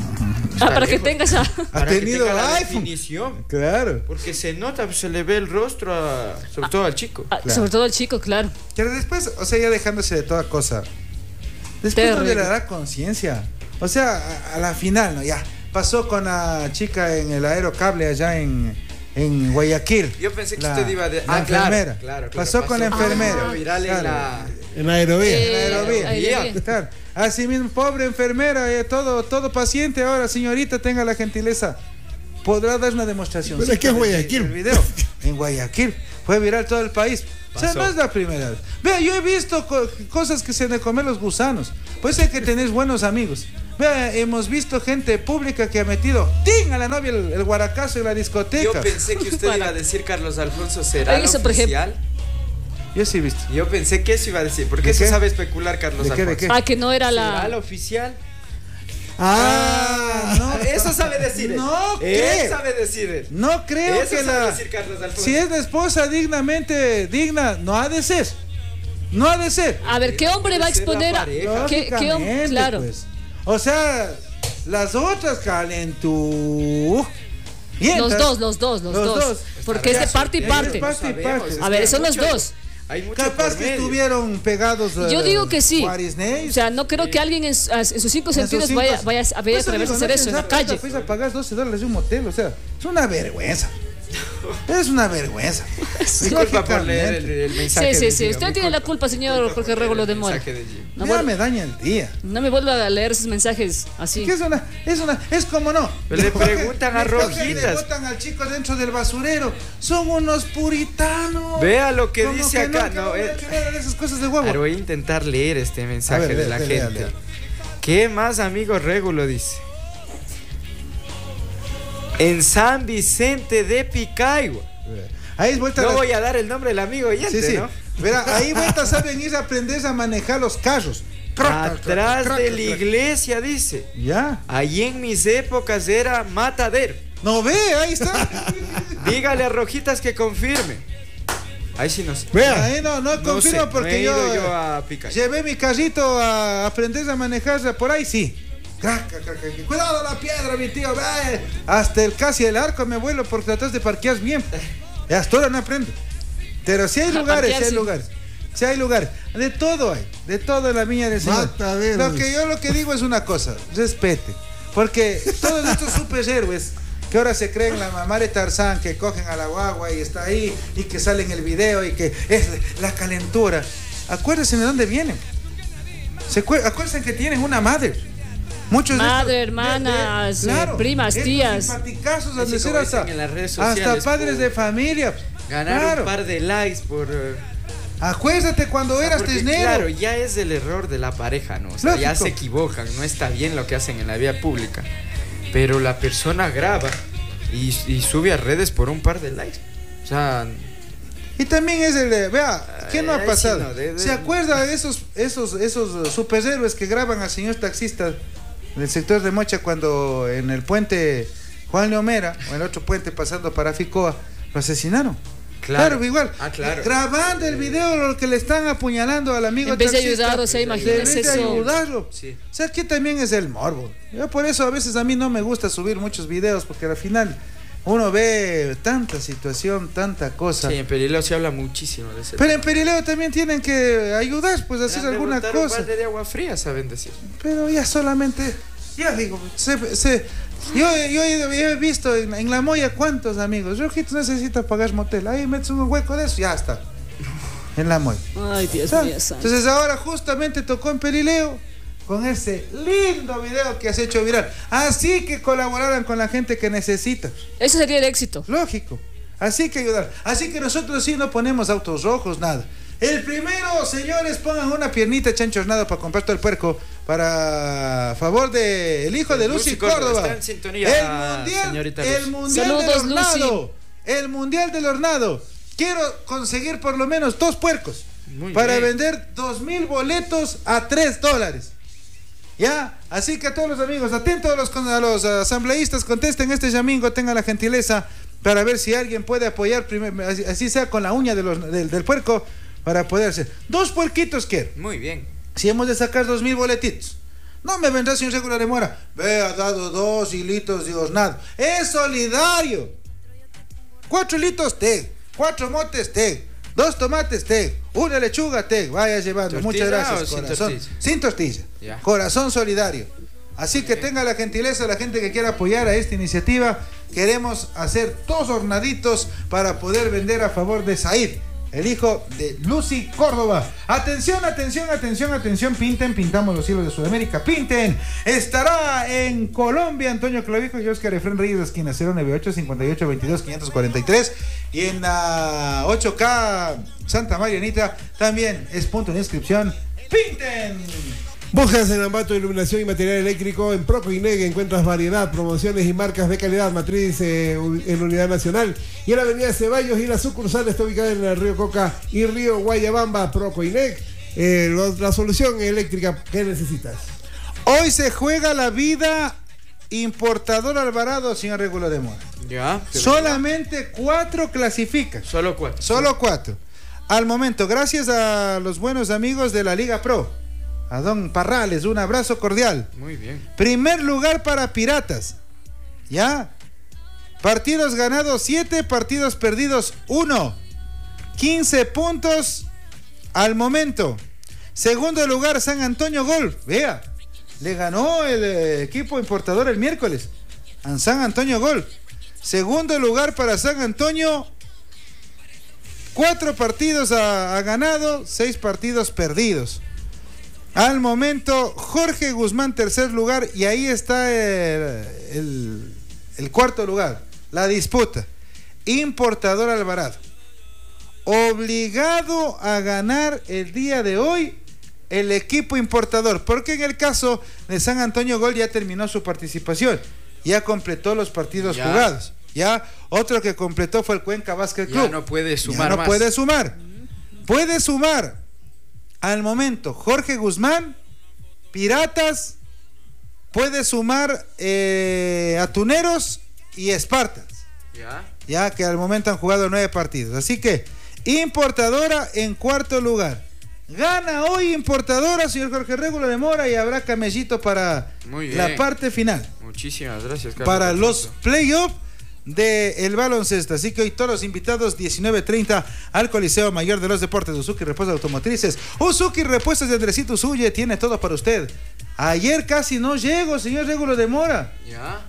Ah, para que tengas a... Para que tenido tenga la iPhone. definición. Claro. Porque se nota, se le ve el rostro, a- sobre todo al chico. a- Claro. Sobre todo al chico, claro. Pero después, o sea, ya dejándose de toda cosa. Después no Terrible. le dará conciencia. O sea, a, a la final, ¿no? Ya. Pasó con la chica en el aerocable allá en, en Guayaquil. Yo pensé que La- usted iba a... de- la ah, claro, enfermera. claro, claro. Pasó con la enfermera. Fue viral en Claro. la... En la aerovía. Eh, aerovía. aerovía. Claro. Así mismo, pobre enfermera, eh, todo, todo paciente ahora, señorita, tenga la gentileza. Podrá dar una demostración. Pero es que es Guayaquil. El video. en Guayaquil. Fue viral todo el país. Pasó. O sea, no es la primera vez. Vea, yo he visto co cosas que se le comen los gusanos. Pues hay que tener buenos amigos. Vea, hemos visto gente pública que ha metido ¡ting! A la novia el, el guaracazo en la discoteca. Yo pensé que usted iba a decir Carlos Alfonso Serrano eso, oficial. Yo sí he visto. Yo pensé que eso iba a decir. Porque eso sabe especular Carlos ¿De qué, Alfonso. de qué? Ah, que no era la... ¿Será la oficial? Ah, no. Eso sabe decir él. No, él sabe decir él. No creo eso que sabe la... decir Carlos Alfonso. Si es la esposa dignamente digna, no ha de ser. No ha de ser. A ver, ¿qué hombre va a exponer a... ¿Qué, qué hombre? Claro. Pues. O sea, las otras calentú. Los dos, los dos, los, los dos. dos. Porque es de parte y parte. parte, y parte. A ver, son los dos. Hay mucho capaz que estuvieron pegados. Yo digo que sí. Guarisneis. O sea, no creo que alguien en, en sus cinco sentidos cinco, vaya, vaya, vaya pues a atreverse a hacer eso en la calle. Fuiste a pagar doce dólares de un motel, o sea, es una vergüenza. Es una vergüenza. Disculpa por leer el, el mensaje. Sí, sí, de sí. Usted tiene la culpa, señor Jorge Régulo de Mora. No ya me daña el día. No me vuelva a leer esos mensajes así. ¿Qué es una? Es una. Es como no. Pero le preguntan a Rojitas. Le botan al chico dentro del basurero. Son unos puritanos. Vea lo que como dice que acá. No, no, no eh. de esas cosas de huevo. Pero voy a intentar leer este mensaje ver, de la lea, gente. Lea. ¿Qué más, amigo Régulo dice? En San Vicente de Picayua. Ahí vuelta no las... voy a dar el nombre del amigo oyente, sí, sí. ¿no? Verá, ahí vuelta saben ir a aprender a manejar los carros. Atrás crack, crack, de la crack. iglesia, dice. Ya. Ahí en mis épocas era matadero. No ve, ahí está. Dígale a Rojitas que confirme. Ahí sí no sé. Vea, ahí no, no, no confirmo sé, porque no yo, yo a Picayua. Llevé mi carrito a aprender a manejar por ahí, sí. Crack, crack, crack. Cuidado la piedra, mi tío. Ve. Hasta el casi el arco me vuelo porque tratas de parquear bien. Y hasta ahora no aprendo. Pero si hay lugares, si hay lugares. Si hay lugares. De todo hay. De todo en la viña del Señor. Lo que yo lo que digo es una cosa. Respete. Porque todos estos superhéroes que ahora se creen la mamá de Tarzán, que cogen a la guagua y está ahí, y que sale en el video y que es la calentura. Acuérdense de dónde vienen. Se acuérdense que tienen una madre. Muchos madre, de estos, hermanas, de, de, claro, primas, tías. Simpaticazos, donde ser hasta, en las redes sociales, hasta padres de familia. Ganar claro. un par de likes por. Uh, Acuérdate cuando o sea, eras tesnero. Claro, ya es el error de la pareja, ¿no? O sea, ya se equivocan, no está bien lo que hacen en la vía pública. Pero la persona graba y, y sube a redes por un par de likes. O sea. Y también es el de, vea, ¿qué no ha pasado? Sí, no, de, de, ¿Se acuerda de esos, esos, esos superhéroes que graban al señor taxista del sector de Mocha cuando en el puente Juan Leomera o en el otro puente pasando para Ficoa lo asesinaron? Claro, claro igual. Ah, claro. Grabando el video lo que le están apuñalando al amigo en vez taxista. De ayudarlo, o sea, imagínese eso. De ayudarlo. Sí. O sea, que también es el morbo. Yo por eso a veces a mí no me gusta subir muchos videos porque al final uno ve tanta situación, tanta cosa. Sí, en Perileo se habla muchísimo de ese Pero tema. En Perileo también tienen que ayudar, pues, a hacer alguna cosa. Un balde de agua fría, saben decir. Pero ya solamente, ya digo, se, se, yo, yo, yo he visto en, en La Moya cuántos amigos. Rojitos necesita pagar motel. Ahí metes un hueco de eso, ya está. En La Moya. Ay, Dios mío. Entonces ahora justamente tocó en Perileo con ese lindo video que has hecho viral. Así que colaboraran con la gente que necesita. Eso sería el éxito. Lógico. Así que ayudar. Así que nosotros sí no ponemos autos rojos, nada. El primero, señores, pongan una piernita chancho hornado para comprar todo el puerco para favor de el hijo el de Lucy, Lucy Córdoba. Córdoba. Está en sintonía, el mundial, el mundial Saludos, del hornado. Lucy. El mundial del hornado. Quiero conseguir por lo menos dos puercos Muy para bien. vender dos mil boletos a tres dólares. Ya, así que a todos los amigos, atentos a los, a los asambleístas, contesten este llamingo, tengan la gentileza para ver si alguien puede apoyar, primer, así sea con la uña de los, del, del puerco, para poder hacer. Dos puerquitos quiero. Muy bien. Si hemos de sacar dos mil boletitos. No me vendrá señor Régulo de Mora. Ve, ha dado dos hilitos de hornado. Es solidario. Cuatro hilitos te, cuatro motes te, dos tomates te, una lechuga te, vaya llevando. Muchas gracias, corazón. Sin tortilla. Sin tortilla. Yeah. Corazón solidario. Así que tenga la gentileza la gente que quiera apoyar a esta iniciativa. Queremos hacer dos hornaditos para poder vender a favor de Said, el hijo de Lucy Córdoba. Atención, atención, atención, atención, pinten, pintamos los cielos de Sudamérica, pinten. Estará en Colombia Antonio Clavijo y Oscar Efren Reyes, esquina cero nueve ocho, cincuenta y ocho, veintidós, quinientos cuarenta y tres. Y en la ocho K Santa Marianita también es punto de inscripción. ¡Pinten! Buscas en Ambato, iluminación y material eléctrico. En Procoineg encuentras variedad, promociones y marcas de calidad. Matriz eh, en Unidad Nacional y en la Avenida Ceballos, y la sucursal está ubicada en el Río Coca y Río Guayabamba. Procoineg, eh, lo, la solución eléctrica que necesitas. Hoy se juega la vida Importador Alvarado, señor Regulo de Mora. Ya. Solamente cuatro clasifican. Solo cuatro. Solo sí. cuatro. Al momento, gracias a los buenos amigos de la Liga Pro. A don Parrales, un abrazo cordial. Muy bien. Primer lugar para Piratas. ¿Ya? Partidos ganados siete, partidos perdidos uno. quince puntos al momento. Segundo lugar, San Antonio Golf. Vea, le ganó el eh, equipo importador el miércoles a San Antonio Golf. Segundo lugar para San Antonio. Cuatro partidos ha, ha ganado, seis partidos perdidos. Al momento, Jorge Guzmán, tercer lugar, y ahí está el, el, el cuarto lugar, la disputa. Importador Alvarado, obligado a ganar el día de hoy el equipo importador, porque en el caso de San Antonio Gol ya terminó su participación, ya completó los partidos ya jugados. Ya otro que completó fue el Cuenca Basket Club. Ya no puede sumar ya no más. puede sumar. Puede sumar. Al momento, Jorge Guzmán, Piratas, puede sumar eh, Atuneros y Espartas. Ya. Ya que al momento han jugado nueve partidos. Así que, Importadora en cuarto lugar. Gana hoy Importadora, señor Jorge Regulo de Mora, y habrá camellito para la parte final. Muchísimas gracias, Carlos. Para los playoffs del baloncesto. Así que hoy todos los invitados, diecinueve treinta al Coliseo Mayor de los Deportes. Uzuki Repuestos Automotrices. Uzuki Repuestos de Andresito Usuye tiene todo para usted. Ayer casi no llego, señor Regulo de Mora. Ya.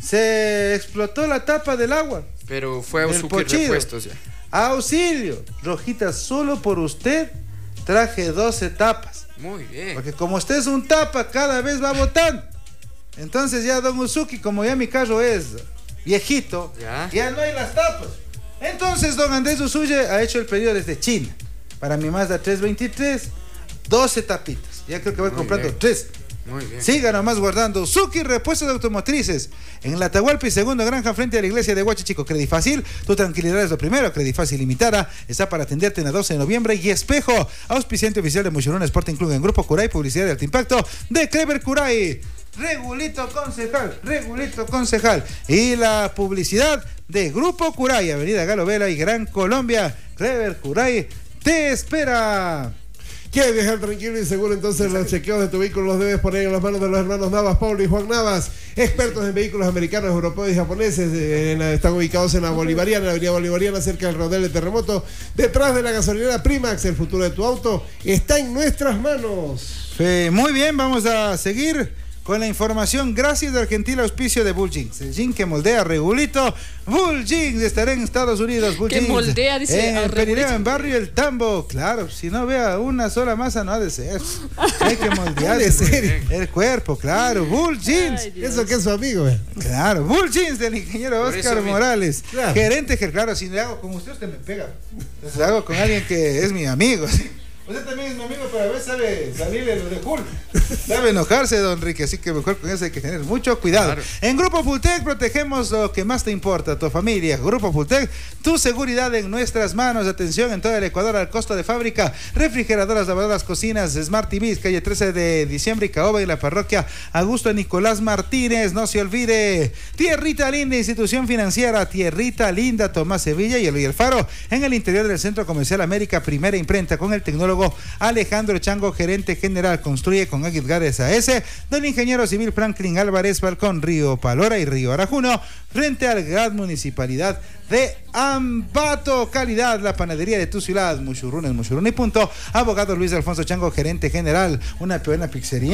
Se explotó la tapa del agua. Pero fue Uzuki Repuestos ya. Auxilio, Rojita, solo por usted traje doce tapas. Muy bien. Porque como usted es un tapa, cada vez va botando. Entonces ya don Uzuki, como ya mi carro es viejito, ya, ya no hay las tapas. Entonces don Andrés Usuye ha hecho el pedido desde China para mi Mazda trescientos veintitrés, doce tapitas. Ya creo que voy Muy comprando bien. tres. Muy bien. Siga nomás guardando. Uzuki Repuestos Automotrices en la Atahualpa y Segunda Granja frente a la iglesia de Huachichico. Credifácil, tu tranquilidad es lo primero. Credifácil Limitada está para atenderte en la doce de noviembre. Y Espejo, auspiciante oficial de Mushurún Sporting Club en Grupo Curay, publicidad de alto impacto de Clever Curay. Regulito Concejal, Regulito Concejal. Y la publicidad de Grupo Curay, Avenida Galo Vela y Gran Colombia. Clever Curay te espera. ¿Quieres viajar tranquilo y seguro? Entonces los chequeos de tu vehículo los debes poner en las manos de los hermanos Navas, Pablo y Juan Navas, expertos en vehículos americanos, europeos y japoneses. En la, están ubicados en la Bolivariana, en la avenida Bolivariana, cerca del Rodel de Terremoto, detrás de la gasolinera Primax. El futuro de tu auto está en nuestras manos. Eh, muy bien, vamos a seguir con la información gracias al gentil auspicio de Bull Jeans, el jean que moldea Regulito. Bull Jeans estará en Estados Unidos. Bull que Jeans, moldea, dice. En el Perireo, en Barrio El Tambo. Claro, si no vea una sola masa no ha de ser. Hay que moldear el cuerpo, claro. Bull Jeans. Ay, eso que es su amigo. Eh. Claro, Bull Jeans del ingeniero Oscar Morales. Claro. Gerente, que claro, si le hago con usted, usted me pega. Entonces le hago con alguien que es mi amigo. Usted también es mi amigo, pero a veces sabe salirle lo de Hulk. Sabe enojarse, don Enrique, así que mejor con eso hay que tener mucho cuidado. Claro. En Grupo Fultec protegemos lo que más te importa, tu familia. Grupo Fultec, tu seguridad en nuestras manos. Atención en todo el Ecuador al costo de fábrica. Refrigeradoras, lavadoras, cocinas, Smart T Vs, calle trece de diciembre y Caoba y la parroquia Augusto Nicolás Martínez. No se olvide, Tierrita Linda, institución financiera. Tierrita Linda, Tomás Sevilla y el Faro en el interior del Centro Comercial América, primera imprenta con el tecnólogo Alejandro Chango, gerente general. Construye con Aguilgar S A S, del ingeniero civil Franklin Álvarez, Balcón, Río Palora y Río Arajuno, frente a la gran municipalidad de Ambato. Calidad, la panadería de tu ciudad. Muchurunes, Muchurún y punto. Abogado Luis Alfonso Chango, gerente general. Una buena pizzería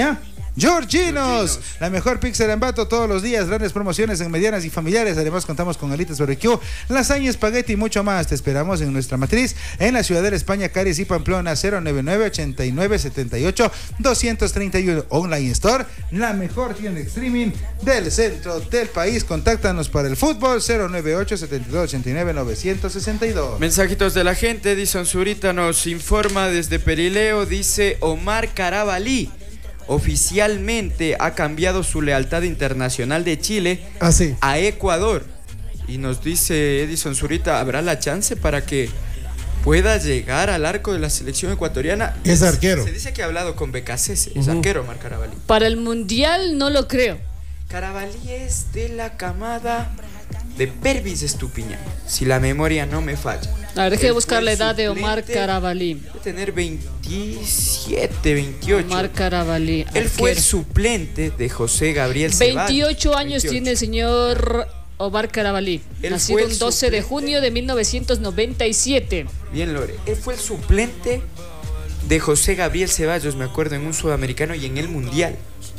Georginos, la mejor pizza de Ambato todos los días, grandes promociones en medianas y familiares. Además contamos con alitas barbecue, lasaña, espagueti y mucho más. Te esperamos en nuestra matriz en la ciudad de España, Caris y Pamplona. Cero noventa y nueve, ochenta y nueve, setenta y ocho, doscientos treinta y uno. Online Store, la mejor tienda de streaming del centro del país. Contáctanos para el fútbol. Cero noventa y ocho, setenta y dos, ochenta y nueve, novecientos sesenta y dos. Mensajitos de la gente. Edison Zurita nos informa desde Perileo. Dice Omar Carabalí oficialmente ha cambiado su lealtad internacional de Chile ah, sí. a Ecuador. Y nos dice Edison Zurita, ¿habrá la chance para que pueda llegar al arco de la selección ecuatoriana? Es arquero. Se dice que ha hablado con Becasese, es uh-huh. arquero Omar Carabalí. Para el Mundial no lo creo. Carabalí es de la camada de Pervis Estupiñán, si la memoria no me falla. A ver, déjame buscar la edad de Omar Carabalí. Debe tener veintisiete, veintiocho. Omar Carabalí. Él fue el suplente de José Gabriel Ceballos. veintiocho años veintiocho tiene el señor Omar Carabalí. Él nacido el doce suplente. de junio de mil novecientos noventa y siete. Bien, Lore. Él fue el suplente de José Gabriel Ceballos, me acuerdo, en un sudamericano y en el Mundial.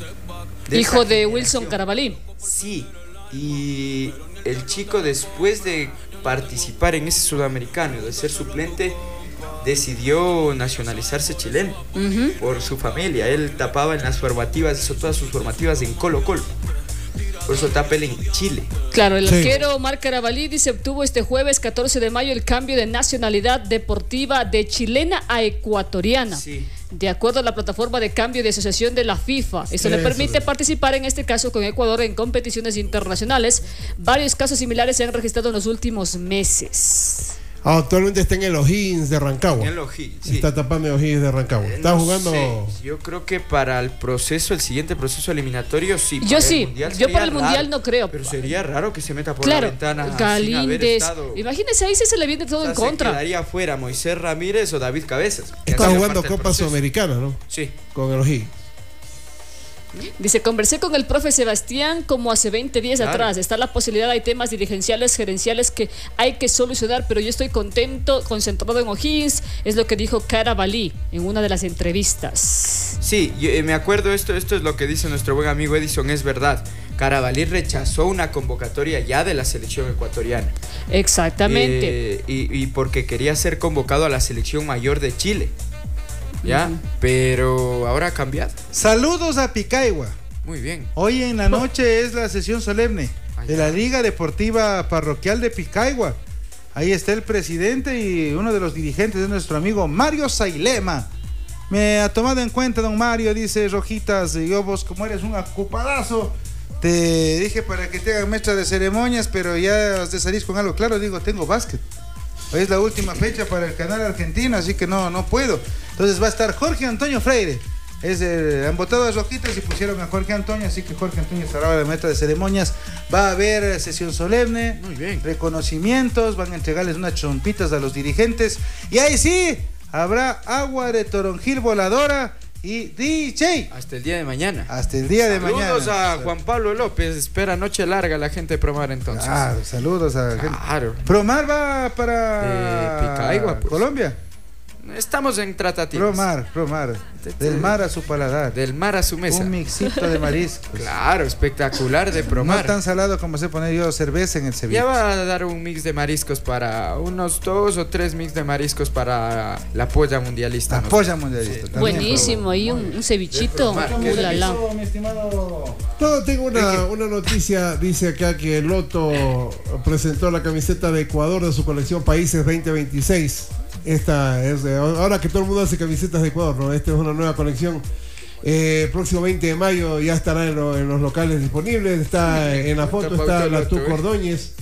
De Hijo de Wilson Carabalí. Sí. Y el chico, después de participar en ese sudamericano, de ser suplente, decidió nacionalizarse chileno uh-huh. por su familia. Él tapaba en las formativas, hizo todas sus formativas en Colo Colo. Por eso tapa él en Chile. Claro, el sí. arquero Omar Carabalí dice obtuvo este jueves catorce de mayo el cambio de nacionalidad deportiva de chilena a ecuatoriana. Sí. De acuerdo a la plataforma de cambio de asociación de la FIFA. Esto sí, le permite eso. participar en este caso con Ecuador en competiciones internacionales. Varios casos similares se han registrado en los últimos meses. Ah, actualmente está en el O'Higgins de Rancagua. En el O'Higgins, sí. Está tapando el O'Higgins de Rancagua. Eh, está no jugando. Sé. Yo creo que para el proceso, el siguiente proceso eliminatorio, sí. Yo sí. Yo para el raro, Mundial no creo. Pero sería raro que se meta por claro, la ventana. Galíndez. Imagínese, ahí sí se le viene todo o sea, en contra. Se quedaría fuera Moisés Ramírez o David Cabezas. Está jugando Copa Sudamericana, ¿no? Sí. Con el O'Higgins. Dice, conversé con el profe Sebastián como hace veinte días claro. atrás. Está la posibilidad, hay temas dirigenciales, gerenciales que hay que solucionar, pero yo estoy contento, concentrado en O'Higgins, es lo que dijo Carabalí en una de las entrevistas. Sí, yo, eh, me acuerdo, esto, esto es lo que dice nuestro buen amigo Edison, es verdad. Carabalí rechazó una convocatoria ya de la selección ecuatoriana. Exactamente. Eh, y, y porque quería ser convocado a la selección mayor de Chile. Ya, uh-huh. pero ahora ha cambiado. Saludos a Picahua. Muy bien. Hoy en la noche es la sesión solemne Allá. de la Liga Deportiva Parroquial de Picahua. Ahí está el presidente y uno de los dirigentes de nuestro amigo Mario Sailema. Me ha tomado en cuenta don Mario, dice Rojitas, yo vos como eres un ocupadazo, te dije para que te hagan maestra de ceremonias, pero ya has de salir con algo claro. Digo, tengo básquet. Hoy es la última fecha para el canal argentino, así que no, no puedo. Entonces va a estar Jorge Antonio Freire. Es el, han votado a Rojitas y pusieron a Jorge Antonio, así que Jorge Antonio estará la maestra de ceremonias. Va a haber sesión solemne, muy bien, reconocimientos, van a entregarles unas chompitas a los dirigentes. Y ahí sí, habrá agua de toronjil voladora y D J. Hasta el día de mañana. Hasta el día de saludos mañana. Saludos a Juan Pablo López. Espera noche larga la gente de Promar entonces. Claro, saludos a la gente. Claro. Promar va para de Picahua, pues. Colombia. Estamos en tratativas. Promar, Promar. Del mar a su paladar. Del mar a su mesa. Un mixito de mariscos. Claro, espectacular de Promar. No tan salado como se pone yo cerveza en el ceviche. Ya va a dar un mix de mariscos para unos dos o tres mix de mariscos para la polla mundialista. La ¿no? polla mundialista. Sí. Buenísimo, y un, un cevichito. ¿Qué le hizo, mi estimado? Todo, tengo una, una noticia, dice acá que Loto presentó la camiseta de Ecuador de su colección Países veinte veintiséis. Esta es de, ahora que todo el mundo hace camisetas de Ecuador, ¿no? Esta es una nueva colección. Eh, próximo veinte de mayo ya estará en, lo, en los locales disponibles. Está en la foto, está la Tuco Ordóñez,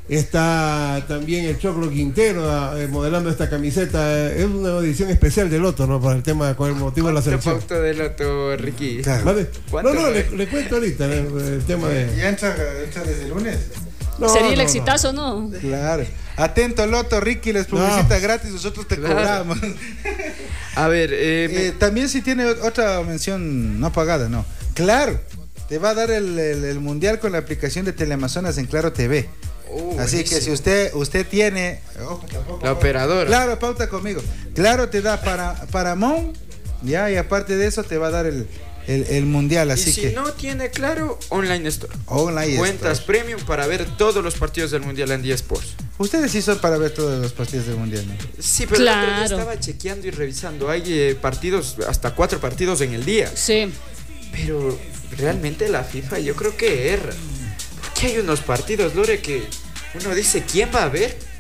está también el Choclo Quintero eh, modelando esta camiseta. Es una edición especial de Loto, ¿no? Para el tema, con el motivo de la selección. Pauta de Loto, Ricky. Claro. ¿Vale? No, no, le, le cuento ahorita el, el tema de. ¿Ya entra, entra desde el lunes? No, Sería no, el exitazo, ¿no? ¿no? Claro. Atento, Loto, Ricky les publicita no. gratis, nosotros te claro. cobramos. A ver, eh, eh, me... también si tiene otra mención no pagada, ¿no? Claro, te va a dar el, el, el mundial con la aplicación de Teleamazonas en Claro T V. Uh, Así buenísimo. que si usted usted tiene ojo, tampoco, la operadora. Claro, pauta conmigo. Claro te da para Paramount, ya, y aparte de eso te va a dar el el, el mundial, así y si que... no tiene claro, Online Store. Online Cuentas Store. premium para ver todos los partidos del mundial en D Sports. Ustedes sí son para ver todos los partidos del mundial, ¿no? Sí, pero Claro. el otro día estaba chequeando y revisando. Hay eh, partidos, hasta cuatro partidos en el día. Sí. Pero realmente la FIFA yo creo que erra. Porque hay unos partidos, Lore, que uno dice, ¿quién va a ver?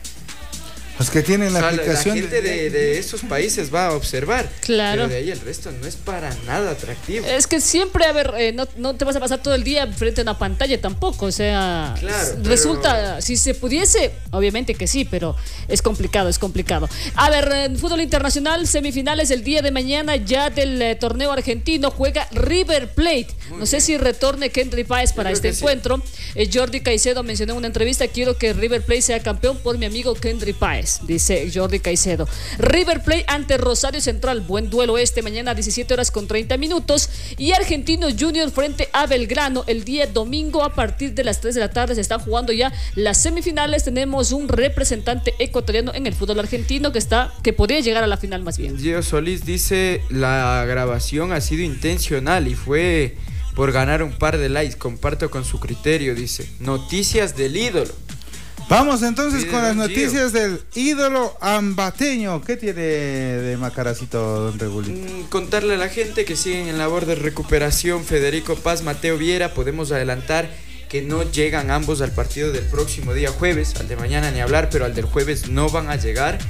Los que tienen la O sea, la- aplicación... La gente de, de esos países va a observar. Claro. Pero de ahí el resto no es para nada atractivo. Es que siempre, a ver, eh, no, no te vas a pasar todo el día frente a una pantalla tampoco, o sea, Claro, s- pero- resulta, si se pudiese, obviamente que sí, pero es complicado, es complicado. A ver, en fútbol internacional, semifinales el día de mañana ya del eh, torneo argentino, juega River Plate. Muy no sé bien. si retorne Kendry Páez para creo este que sí. encuentro. Eh, Jordi Caicedo mencionó en una entrevista, quiero que River Plate sea campeón por mi amigo Kendry Páez, dice Jordi Caicedo. River Plate ante Rosario Central, buen duelo este mañana a diecisiete horas con treinta minutos, y Argentino Junior frente a Belgrano el día domingo a partir de las tres de la tarde. Se están jugando ya las semifinales. Tenemos un representante ecuatoriano en el fútbol argentino que está, que podría llegar a la final más bien. Gio Solís dice, la grabación ha sido intencional y fue por ganar un par de likes. Comparto con su criterio, dice. Noticias del ídolo. Vamos entonces Sí, con las Gio. noticias del ídolo ambateño. ¿Qué tiene de Macaracito, don Regulín? Mm, contarle a la gente que siguen en labor de recuperación Federico Paz, Mateo Viera. Podemos adelantar que no llegan ambos al partido del próximo día jueves. Al de mañana ni hablar, pero al del jueves no van a llegar.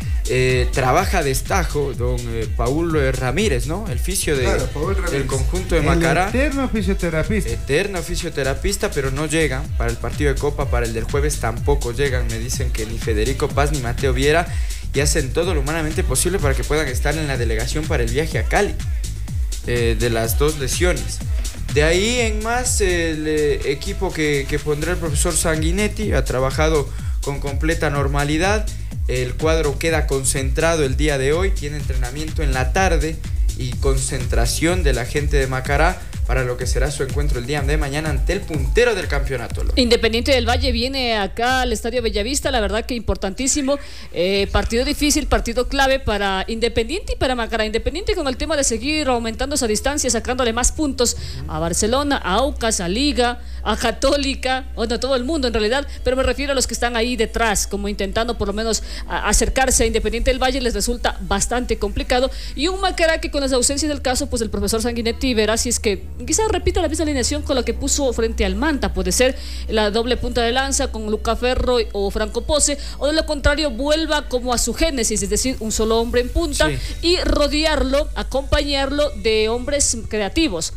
Eh, trabaja a destajo don eh, Paulo eh, Ramírez, ¿no? El fisio de, Claro, Paul Ramírez. del conjunto de Macará. El eterno fisioterapista. Eterno fisioterapista, pero no llegan para el partido de Copa, para el del jueves tampoco llegan. Me dicen que ni Federico Paz ni Mateo Viera, y hacen todo lo humanamente posible para que puedan estar en la delegación para el viaje a Cali, eh, de las dos lesiones. De ahí en más, el eh, equipo que, que pondrá el profesor Sanguinetti ha trabajado con completa normalidad. El cuadro queda concentrado el día de hoy, tiene entrenamiento en la tarde y concentración de la gente de Macará para lo que será su encuentro el día de mañana ante el puntero del campeonato. Independiente del Valle viene acá al Estadio Bellavista, la verdad que importantísimo, eh, partido difícil, partido clave para Independiente y para Macará. Independiente con el tema de seguir aumentando esa distancia, sacándole más puntos a Barcelona, a Aucas, a Liga, a Católica, o no, todo el mundo en realidad, pero me refiero a los que están ahí detrás, como intentando por lo menos a, acercarse a Independiente del Valle, les resulta bastante complicado, y un Macará que con las ausencias del caso, pues el profesor Sanguinetti verá si es que quizás repita la misma alineación con la que puso frente al Manta, puede ser la doble punta de lanza con Luca Ferro o Franco Pose, o de lo contrario vuelva como a su génesis, es decir, un solo hombre en punta, Sí. y rodearlo, acompañarlo de hombres creativos.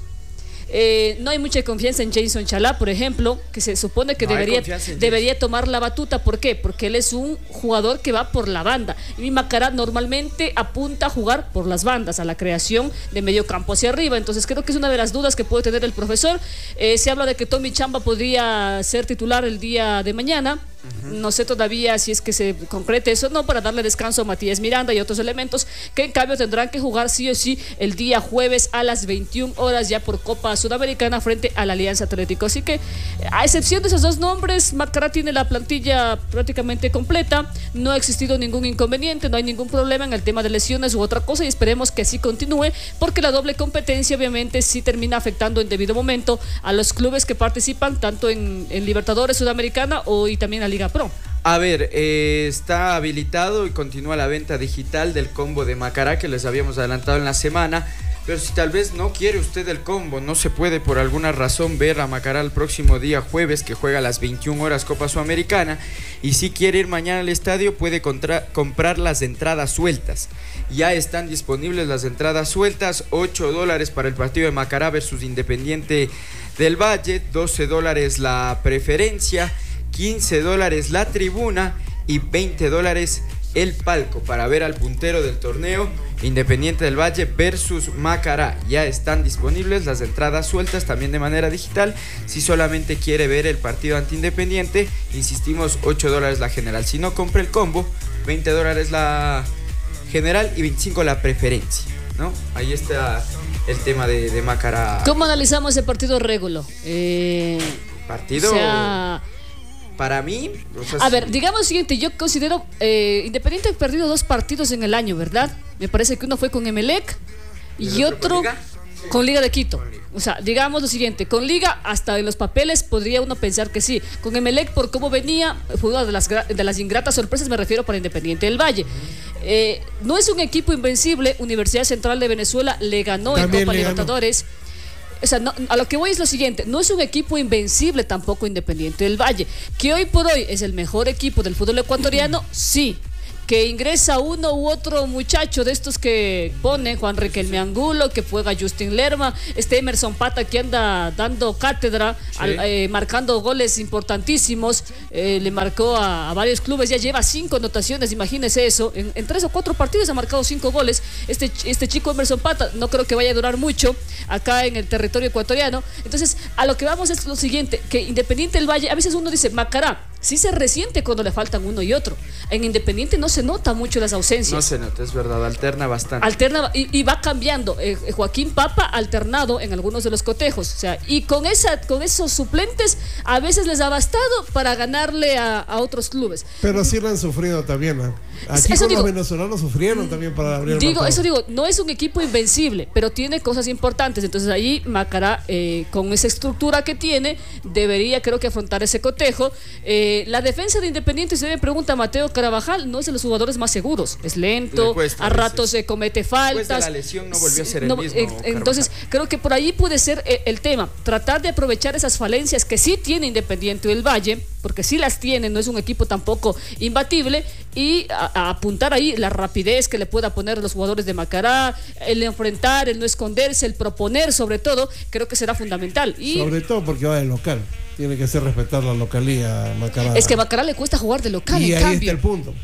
Eh, no hay mucha confianza en Jason Chalá, por ejemplo, que se supone que No hay debería, confianza en debería tomar la batuta. ¿Por qué? Porque él es un jugador que va por la banda, y Macará normalmente apunta a jugar por las bandas, a la creación de medio campo hacia arriba. Entonces creo que es una de las dudas que puede tener el profesor. Eh, se habla de que Tommy Chamba podría ser titular el día de mañana. No sé todavía si es que se concrete eso o no, para darle descanso a Matías Miranda y otros elementos que en cambio tendrán que jugar sí o sí el día jueves a las veintiuna horas ya por Copa Sudamericana frente a la Alianza Atlético. Así que, a excepción de esos dos nombres, Macará tiene la plantilla prácticamente completa. No ha existido ningún inconveniente, no hay ningún problema en el tema de lesiones u otra cosa, y esperemos que así continúe, porque la doble competencia obviamente sí termina afectando en debido momento a los clubes que participan tanto en, en Libertadores Sudamericana o y también a Liga Pro. A ver, eh, está habilitado y continúa la venta digital del combo de Macará que les habíamos adelantado en la semana. Pero si tal vez no quiere usted el combo, no se puede por alguna razón ver a Macará el próximo día jueves, que juega a las veintiuna horas Copa Sudamericana, y si quiere ir mañana al estadio puede contra- comprar las entradas sueltas. Ya están disponibles las entradas sueltas, ocho dólares para el partido de Macará versus Independiente del Valle, doce dólares la preferencia, quince dólares la tribuna y veinte dólares el palco para ver al puntero del torneo, Independiente del Valle versus Macará. Ya están disponibles las entradas sueltas también de manera digital. Si solamente quiere ver el partido ante Independiente, insistimos, ocho dólares la general. Si no, compre el combo, veinte dólares la general y veinticinco la preferencia, ¿no? Ahí está el tema de, de Macará. ¿Cómo analizamos ese partido régulo? Eh, Partido... o sea, Para mí, o sea, a sí. ver, digamos lo siguiente, yo considero, eh, Independiente ha perdido dos partidos en el año, ¿verdad? Me parece que uno fue con Emelec y, ¿El otro otro, con Liga? Con Liga de Quito. O sea, digamos lo siguiente, con Liga hasta en los papeles podría uno pensar que sí. Con Emelec, por cómo venía, fue una de las, de las ingratas sorpresas, me refiero para Independiente del Valle. Eh, no es un equipo invencible, Universidad Central de Venezuela le ganó También en Copa Libertadores. O sea, no, a lo que voy es lo siguiente, no es un equipo invencible tampoco Independiente del Valle, que hoy por hoy es el mejor equipo del fútbol ecuatoriano, sí. Que ingresa uno u otro muchacho de estos que pone Juan Riquelme Angulo, que juega Justin Lerma, este Emerson Pata que anda dando cátedra, sí. al, eh, marcando goles importantísimos, eh, le marcó a, a varios clubes, ya lleva cinco anotaciones, imagínese eso, en, en tres o cuatro partidos ha marcado cinco goles, este, este chico Emerson Pata, no creo que vaya a durar mucho acá en el territorio ecuatoriano. Entonces, a lo que vamos es lo siguiente, que Independiente del Valle, a veces uno dice, Macará, sí se resiente cuando le faltan uno y otro. En Independiente no se nota mucho las ausencias. No se nota, es verdad, alterna bastante. Alterna y, y va cambiando. Eh, Joaquín Papa alternado en algunos de los cotejos. O sea, y con esa, con esos suplentes a veces les ha bastado para ganarle a, a otros clubes. Pero sí lo han sufrido también, ¿eh? Aquí eso con digo, los venezolanos sufrieron también para abrir el digo, mercado. Eso digo, no es un equipo invencible, pero tiene cosas importantes. Entonces ahí Macará, eh, con esa estructura que tiene, debería creo que afrontar ese cotejo. Eh, la defensa de Independiente, si me pregunta Mateo Carabajal, no es de los jugadores más seguros. Es lento, cuesta, a ratos se comete faltas. Después de la lesión no volvió a ser no, el mismo. Eh, entonces creo que por ahí puede ser eh, el tema. Tratar de aprovechar esas falencias que sí tiene Independiente del Valle, porque sí las tiene, no es un equipo tampoco imbatible, y a, a apuntar ahí la rapidez que le pueda poner los jugadores de Macará, el enfrentar, el no esconderse, el proponer sobre todo, creo que será fundamental. Y sobre todo porque va de local, tiene que ser respetar la localía Macará. Es que a Macará le cuesta jugar de local, y en ahí cambio. Está el punto.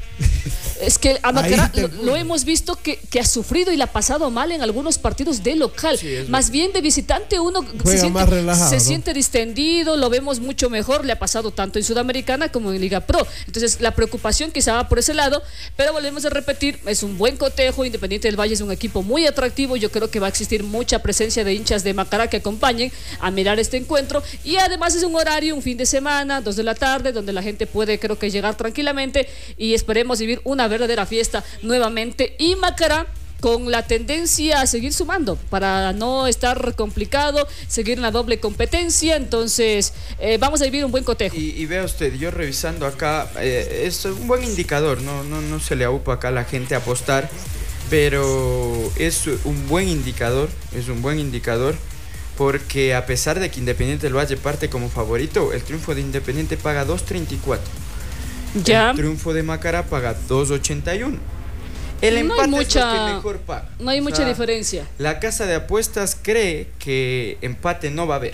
Es que a Macará lo, lo hemos visto que, que ha sufrido y la ha pasado mal en algunos partidos de local. Sí, más verdad. Bien de visitante uno Juega se, siente, más relajado, se ¿no? siente distendido, lo vemos mucho mejor, le ha pasado tanto en Sudamericana como en Liga Pro. Entonces la preocupación quizá va por ese lado, pero volvemos a repetir, es un buen cotejo, Independiente del Valle es un equipo muy atractivo, yo creo que va a existir mucha presencia de hinchas de Macará que acompañen a mirar este encuentro, y además es un horario, un fin de semana, dos de la tarde, donde la gente puede creo que llegar tranquilamente y esperemos vivir una verdadera fiesta nuevamente, y Macará con la tendencia a seguir sumando para no estar complicado, seguir en la doble competencia. Entonces eh, vamos a vivir un buen cotejo. Y, y vea usted, yo revisando acá, eh, es un buen indicador, no, no, no se le aupa acá a la gente a apostar, pero es un buen indicador, es un buen indicador, porque a pesar de que Independiente del Valle parte como favorito, el triunfo de Independiente paga dos treinta y cuatro. Ya. El triunfo de Macará paga dos ochenta y uno. El empate no hay mucha, es lo que mejor paga. No hay mucha o sea, diferencia. La casa de apuestas cree que empate no va a haber.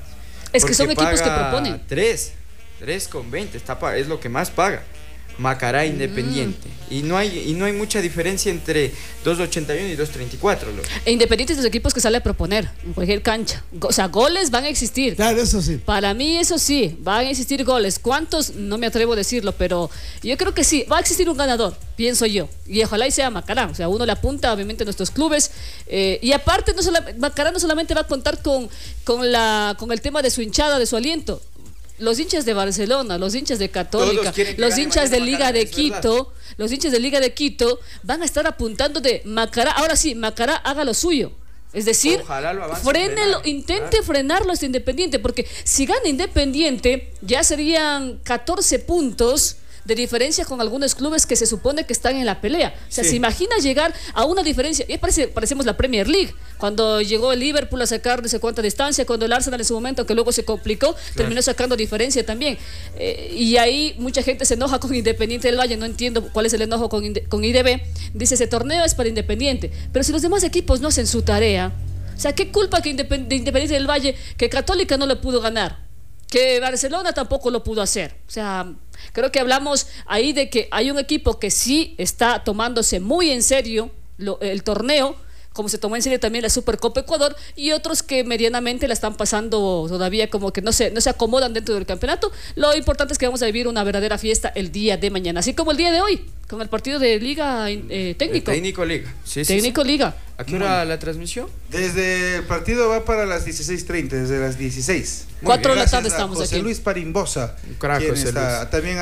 Es que son equipos que proponen. tres, tres con veinte, está, es lo que más paga. Macará Independiente. Mm. Y no hay y no hay mucha diferencia entre dos ochenta y uno y dos treinta y cuatro. Lo. E Independiente es de los equipos que sale a proponer en cualquier cancha. O sea, goles van a existir. Claro, eso sí. Para mí eso sí, van a existir goles. ¿Cuántos? No me atrevo a decirlo, pero yo creo que sí, va a existir un ganador, pienso yo. Y ojalá y sea Macará. O sea, uno le apunta obviamente a nuestros clubes. Eh, y aparte, no sola, Macará no solamente va a contar con, con, la, con el tema de su hinchada, de su aliento. Los hinchas de Barcelona, los hinchas de Católica, los hinchas de Liga de Quito, los hinchas de Liga de Quito van a estar apuntando de Macará. Ahora sí, Macará haga lo suyo. Es decir, frénelo, intente claro. frenarlo hasta Independiente, porque si gana Independiente ya serían catorce puntos de diferencia con algunos clubes que se supone que están en la pelea. O sea, sí. se imagina llegar a una diferencia, y parece, parecemos la Premier League, cuando llegó el Liverpool a sacar de sé cuánta distancia, cuando el Arsenal en su momento, que luego se complicó, claro. terminó sacando diferencia también. Eh, y ahí mucha gente se enoja con Independiente del Valle, no entiendo cuál es el enojo con, con I D B. Dice, ese torneo es para Independiente, pero si los demás equipos no hacen su tarea, o sea, ¿qué culpa que Independ- de Independiente del Valle, que Católica no le pudo ganar? Que Barcelona tampoco lo pudo hacer. O sea, creo que hablamos ahí de que hay un equipo que sí está tomándose muy en serio lo, el torneo, como se tomó en serio también la Supercopa Ecuador, y otros que medianamente la están pasando todavía como que no se, no se acomodan dentro del campeonato. Lo importante es que vamos a vivir una verdadera fiesta el día de mañana, así como el día de hoy, con el partido de Liga eh, Técnico. El técnico Liga. Sí, técnico sí, sí. Liga. ¿A qué hora la transmisión? Desde el partido va para las dieciséis treinta, desde las dieciséis. cuatro de la tarde estamos José aquí. Luis Parimbosa. Un crack, José está, Luis. también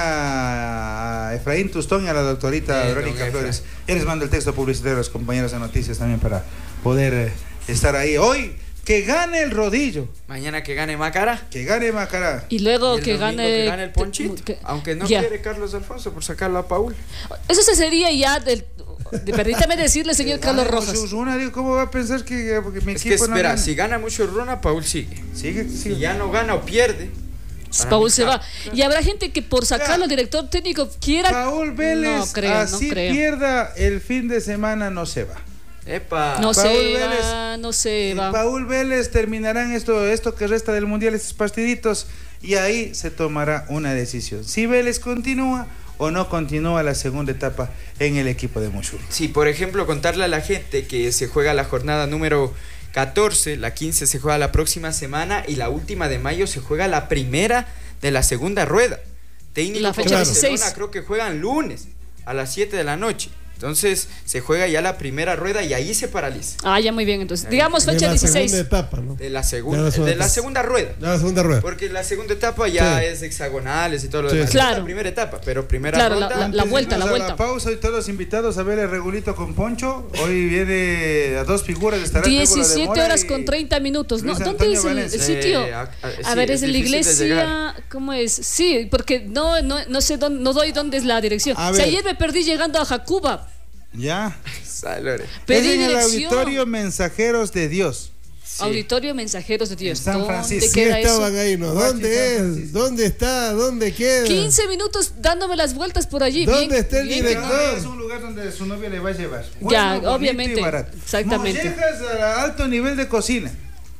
a, a Efraín Tustón y a la doctorita eh, Verónica Flores. Ya les mando el texto publicitario a los compañeros de noticias también para poder estar ahí. Hoy, que gane el Rodillo. Mañana que gane Macará. Que gane Macará. Y luego Y que gane, que gane el Ponchito. que, aunque no ya. quiere Carlos Alfonso por sacarlo a Paul. Eso se sería ya del. De, permítame decirle, señor Que Carlos gane Rojas. Muchurruna, digo, ¿cómo va a pensar que porque mi Es que equipo no espera, gana? si gana mucho Runa, Paul sigue. Sigue, sigue. Si ya no gana o pierde, Paul mí, se claro. va. Y habrá gente que por sacarlo al director técnico quiera. Paul Vélez, no creo, así no creo. pierda el fin de semana, no se va. Epa. No Paul se Vélez. va, no se Y va. Paul Vélez terminarán esto, esto que resta del Mundial, estos partiditos, y ahí se tomará una decisión. Si Vélez continúa o no continúa la segunda etapa en el equipo de Moshul. Sí, por ejemplo, contarle a la gente que se juega la jornada número catorce, la quince se juega la próxima semana y la última de mayo se juega la primera de la segunda rueda. Técnico La fecha con Barcelona, dieciséis. creo que juegan lunes a las siete de la noche. Entonces se juega ya la primera rueda y ahí se paraliza. Ah, ya muy bien, entonces. Digamos De fecha la dieciséis. segunda etapa, ¿no? De la segunda, De la segunda de la etapa. segunda rueda. De la segunda rueda. Porque la segunda etapa ya Sí. es hexagonales y todo lo Sí, demás. sí. Es Claro. la primera etapa, pero primera Claro, la- ronda. la- Antes de vuelta, la irnos a vuelta. pausa y todos los invitados a ver el regulito con Poncho. Hoy viene a dos figuras, estará el Regulo de diecisiete Mora horas y con treinta minutos. ¿No? Luis ¿Dónde Antonio es el, el Valencia. sitio? Eh, a- a- A sí, ver, es es en la difícil de llegar. iglesia. ¿Cómo es? Sí, porque no, no, no sé dónde, no doy dónde es la dirección. A O sea, ver. ayer me perdí llegando a Jacuba. Ya. Salore. Pedí es en el dirección. auditorio Mensajeros de Dios. Sí. Auditorio Mensajeros de Dios. En San ¿Dónde Francisco. Sí queda eso? estaban ahí, ¿no? Guachi, ¿Dónde San es? Francisco. ¿Dónde está? ¿Dónde queda? quince minutos dándome las vueltas por allí. ¿Dónde bien- está el bien- director? Es un lugar donde su novia le va a llevar. Ya, Bueno, bonito obviamente, y barato. exactamente. Mollejas a alto nivel de cocina.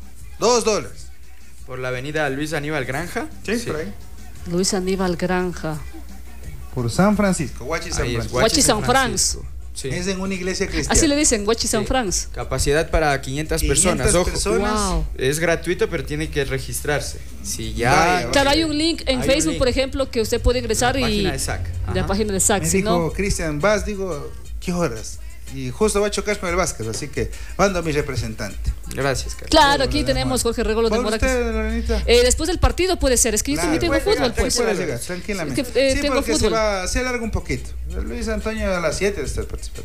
Dos dólares. Por la avenida Luis Aníbal Granja. Sí, por ahí. Luis Aníbal Granja. Por San Francisco. Guachi San Ahí es, Francisco. Guachi San Francisco. Sí. Es en una iglesia cristiana. Así le dicen, Guachi San Sí. Franz. Capacidad para quinientas personas, quinientas ojo. personas. Wow. Es gratuito, pero tiene que registrarse. Si ya. Vaya, Claro, hay un link en Hay un Facebook, link. por ejemplo, que usted puede ingresar La y. página de S A C. de la Ajá. página de S A C, Me si dijo no. Cristian Vaz, digo, ¿qué horas? Y justo va a chocar con el Vázquez, así que mando a mi representante. Gracias, Carlos. Claro, aquí Regulo de tenemos Mora. Jorge Regolo de ¿Por Mora. que- usted, Lorenita? Eh, después del partido puede ser, es que yo Claro, también tengo puede fútbol, llegar, pues. puede llegar, tranquilamente. Es que, eh, sí, tengo porque fútbol. Se, va, se alarga un poquito. Luis Antonio a las siete está participando.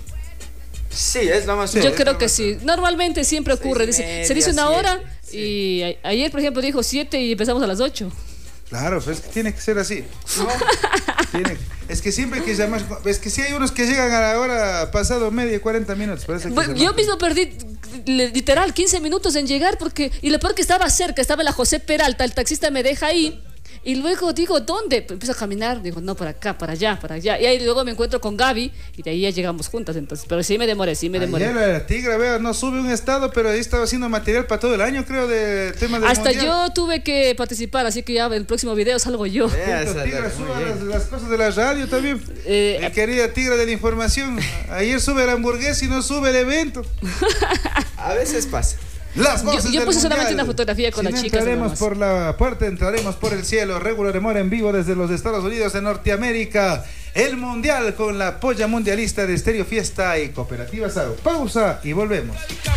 Sí, es lo más Sí, Yo es creo lo que más- sí. Normalmente siempre ocurre. Seis y Dice, media, se dice una siete, hora sí. y a- ayer, por ejemplo, dijo siete y empezamos a las ocho. Claro, pues es que tiene que ser así. Tiene- es que siempre hay que llamar. Es que sí hay unos que llegan a la hora pasado media y cuarenta minutos. por eso hay que Bueno, llamar. yo mismo perdí li- literal quince minutos en llegar porque y lo peor que estaba cerca, estaba la José Peralta, el taxista me deja ahí y luego digo, ¿dónde? Pues empiezo a caminar, digo, no, para acá, para allá, para allá. Y ahí luego me encuentro con Gaby y de ahí ya llegamos juntas entonces, pero sí me demoré, sí me demoré. Ayer la Tigra, vea, no sube un estado, pero ahí estaba haciendo material para todo el año, creo, de temas del Hasta mundial. yo tuve que participar, así que ya en el próximo video salgo yo. Vea, Punto Salore, Tigra, muy suba bien. las, las cosas de la radio también. Eh, Mi querida Tigra de la información. Ayer sube la hamburguesa y no sube el evento. A veces pasa. Las Yo- voces yo del puse solamente mundial. una fotografía con Si las no chicas, entraremos nomás. por la puerta, entraremos por el cielo. Regular de Mora en vivo desde los Estados Unidos de Norteamérica. El mundial con la polla mundialista de Estéreo Fiesta y Cooperativa Sao. Pausa y volvemos.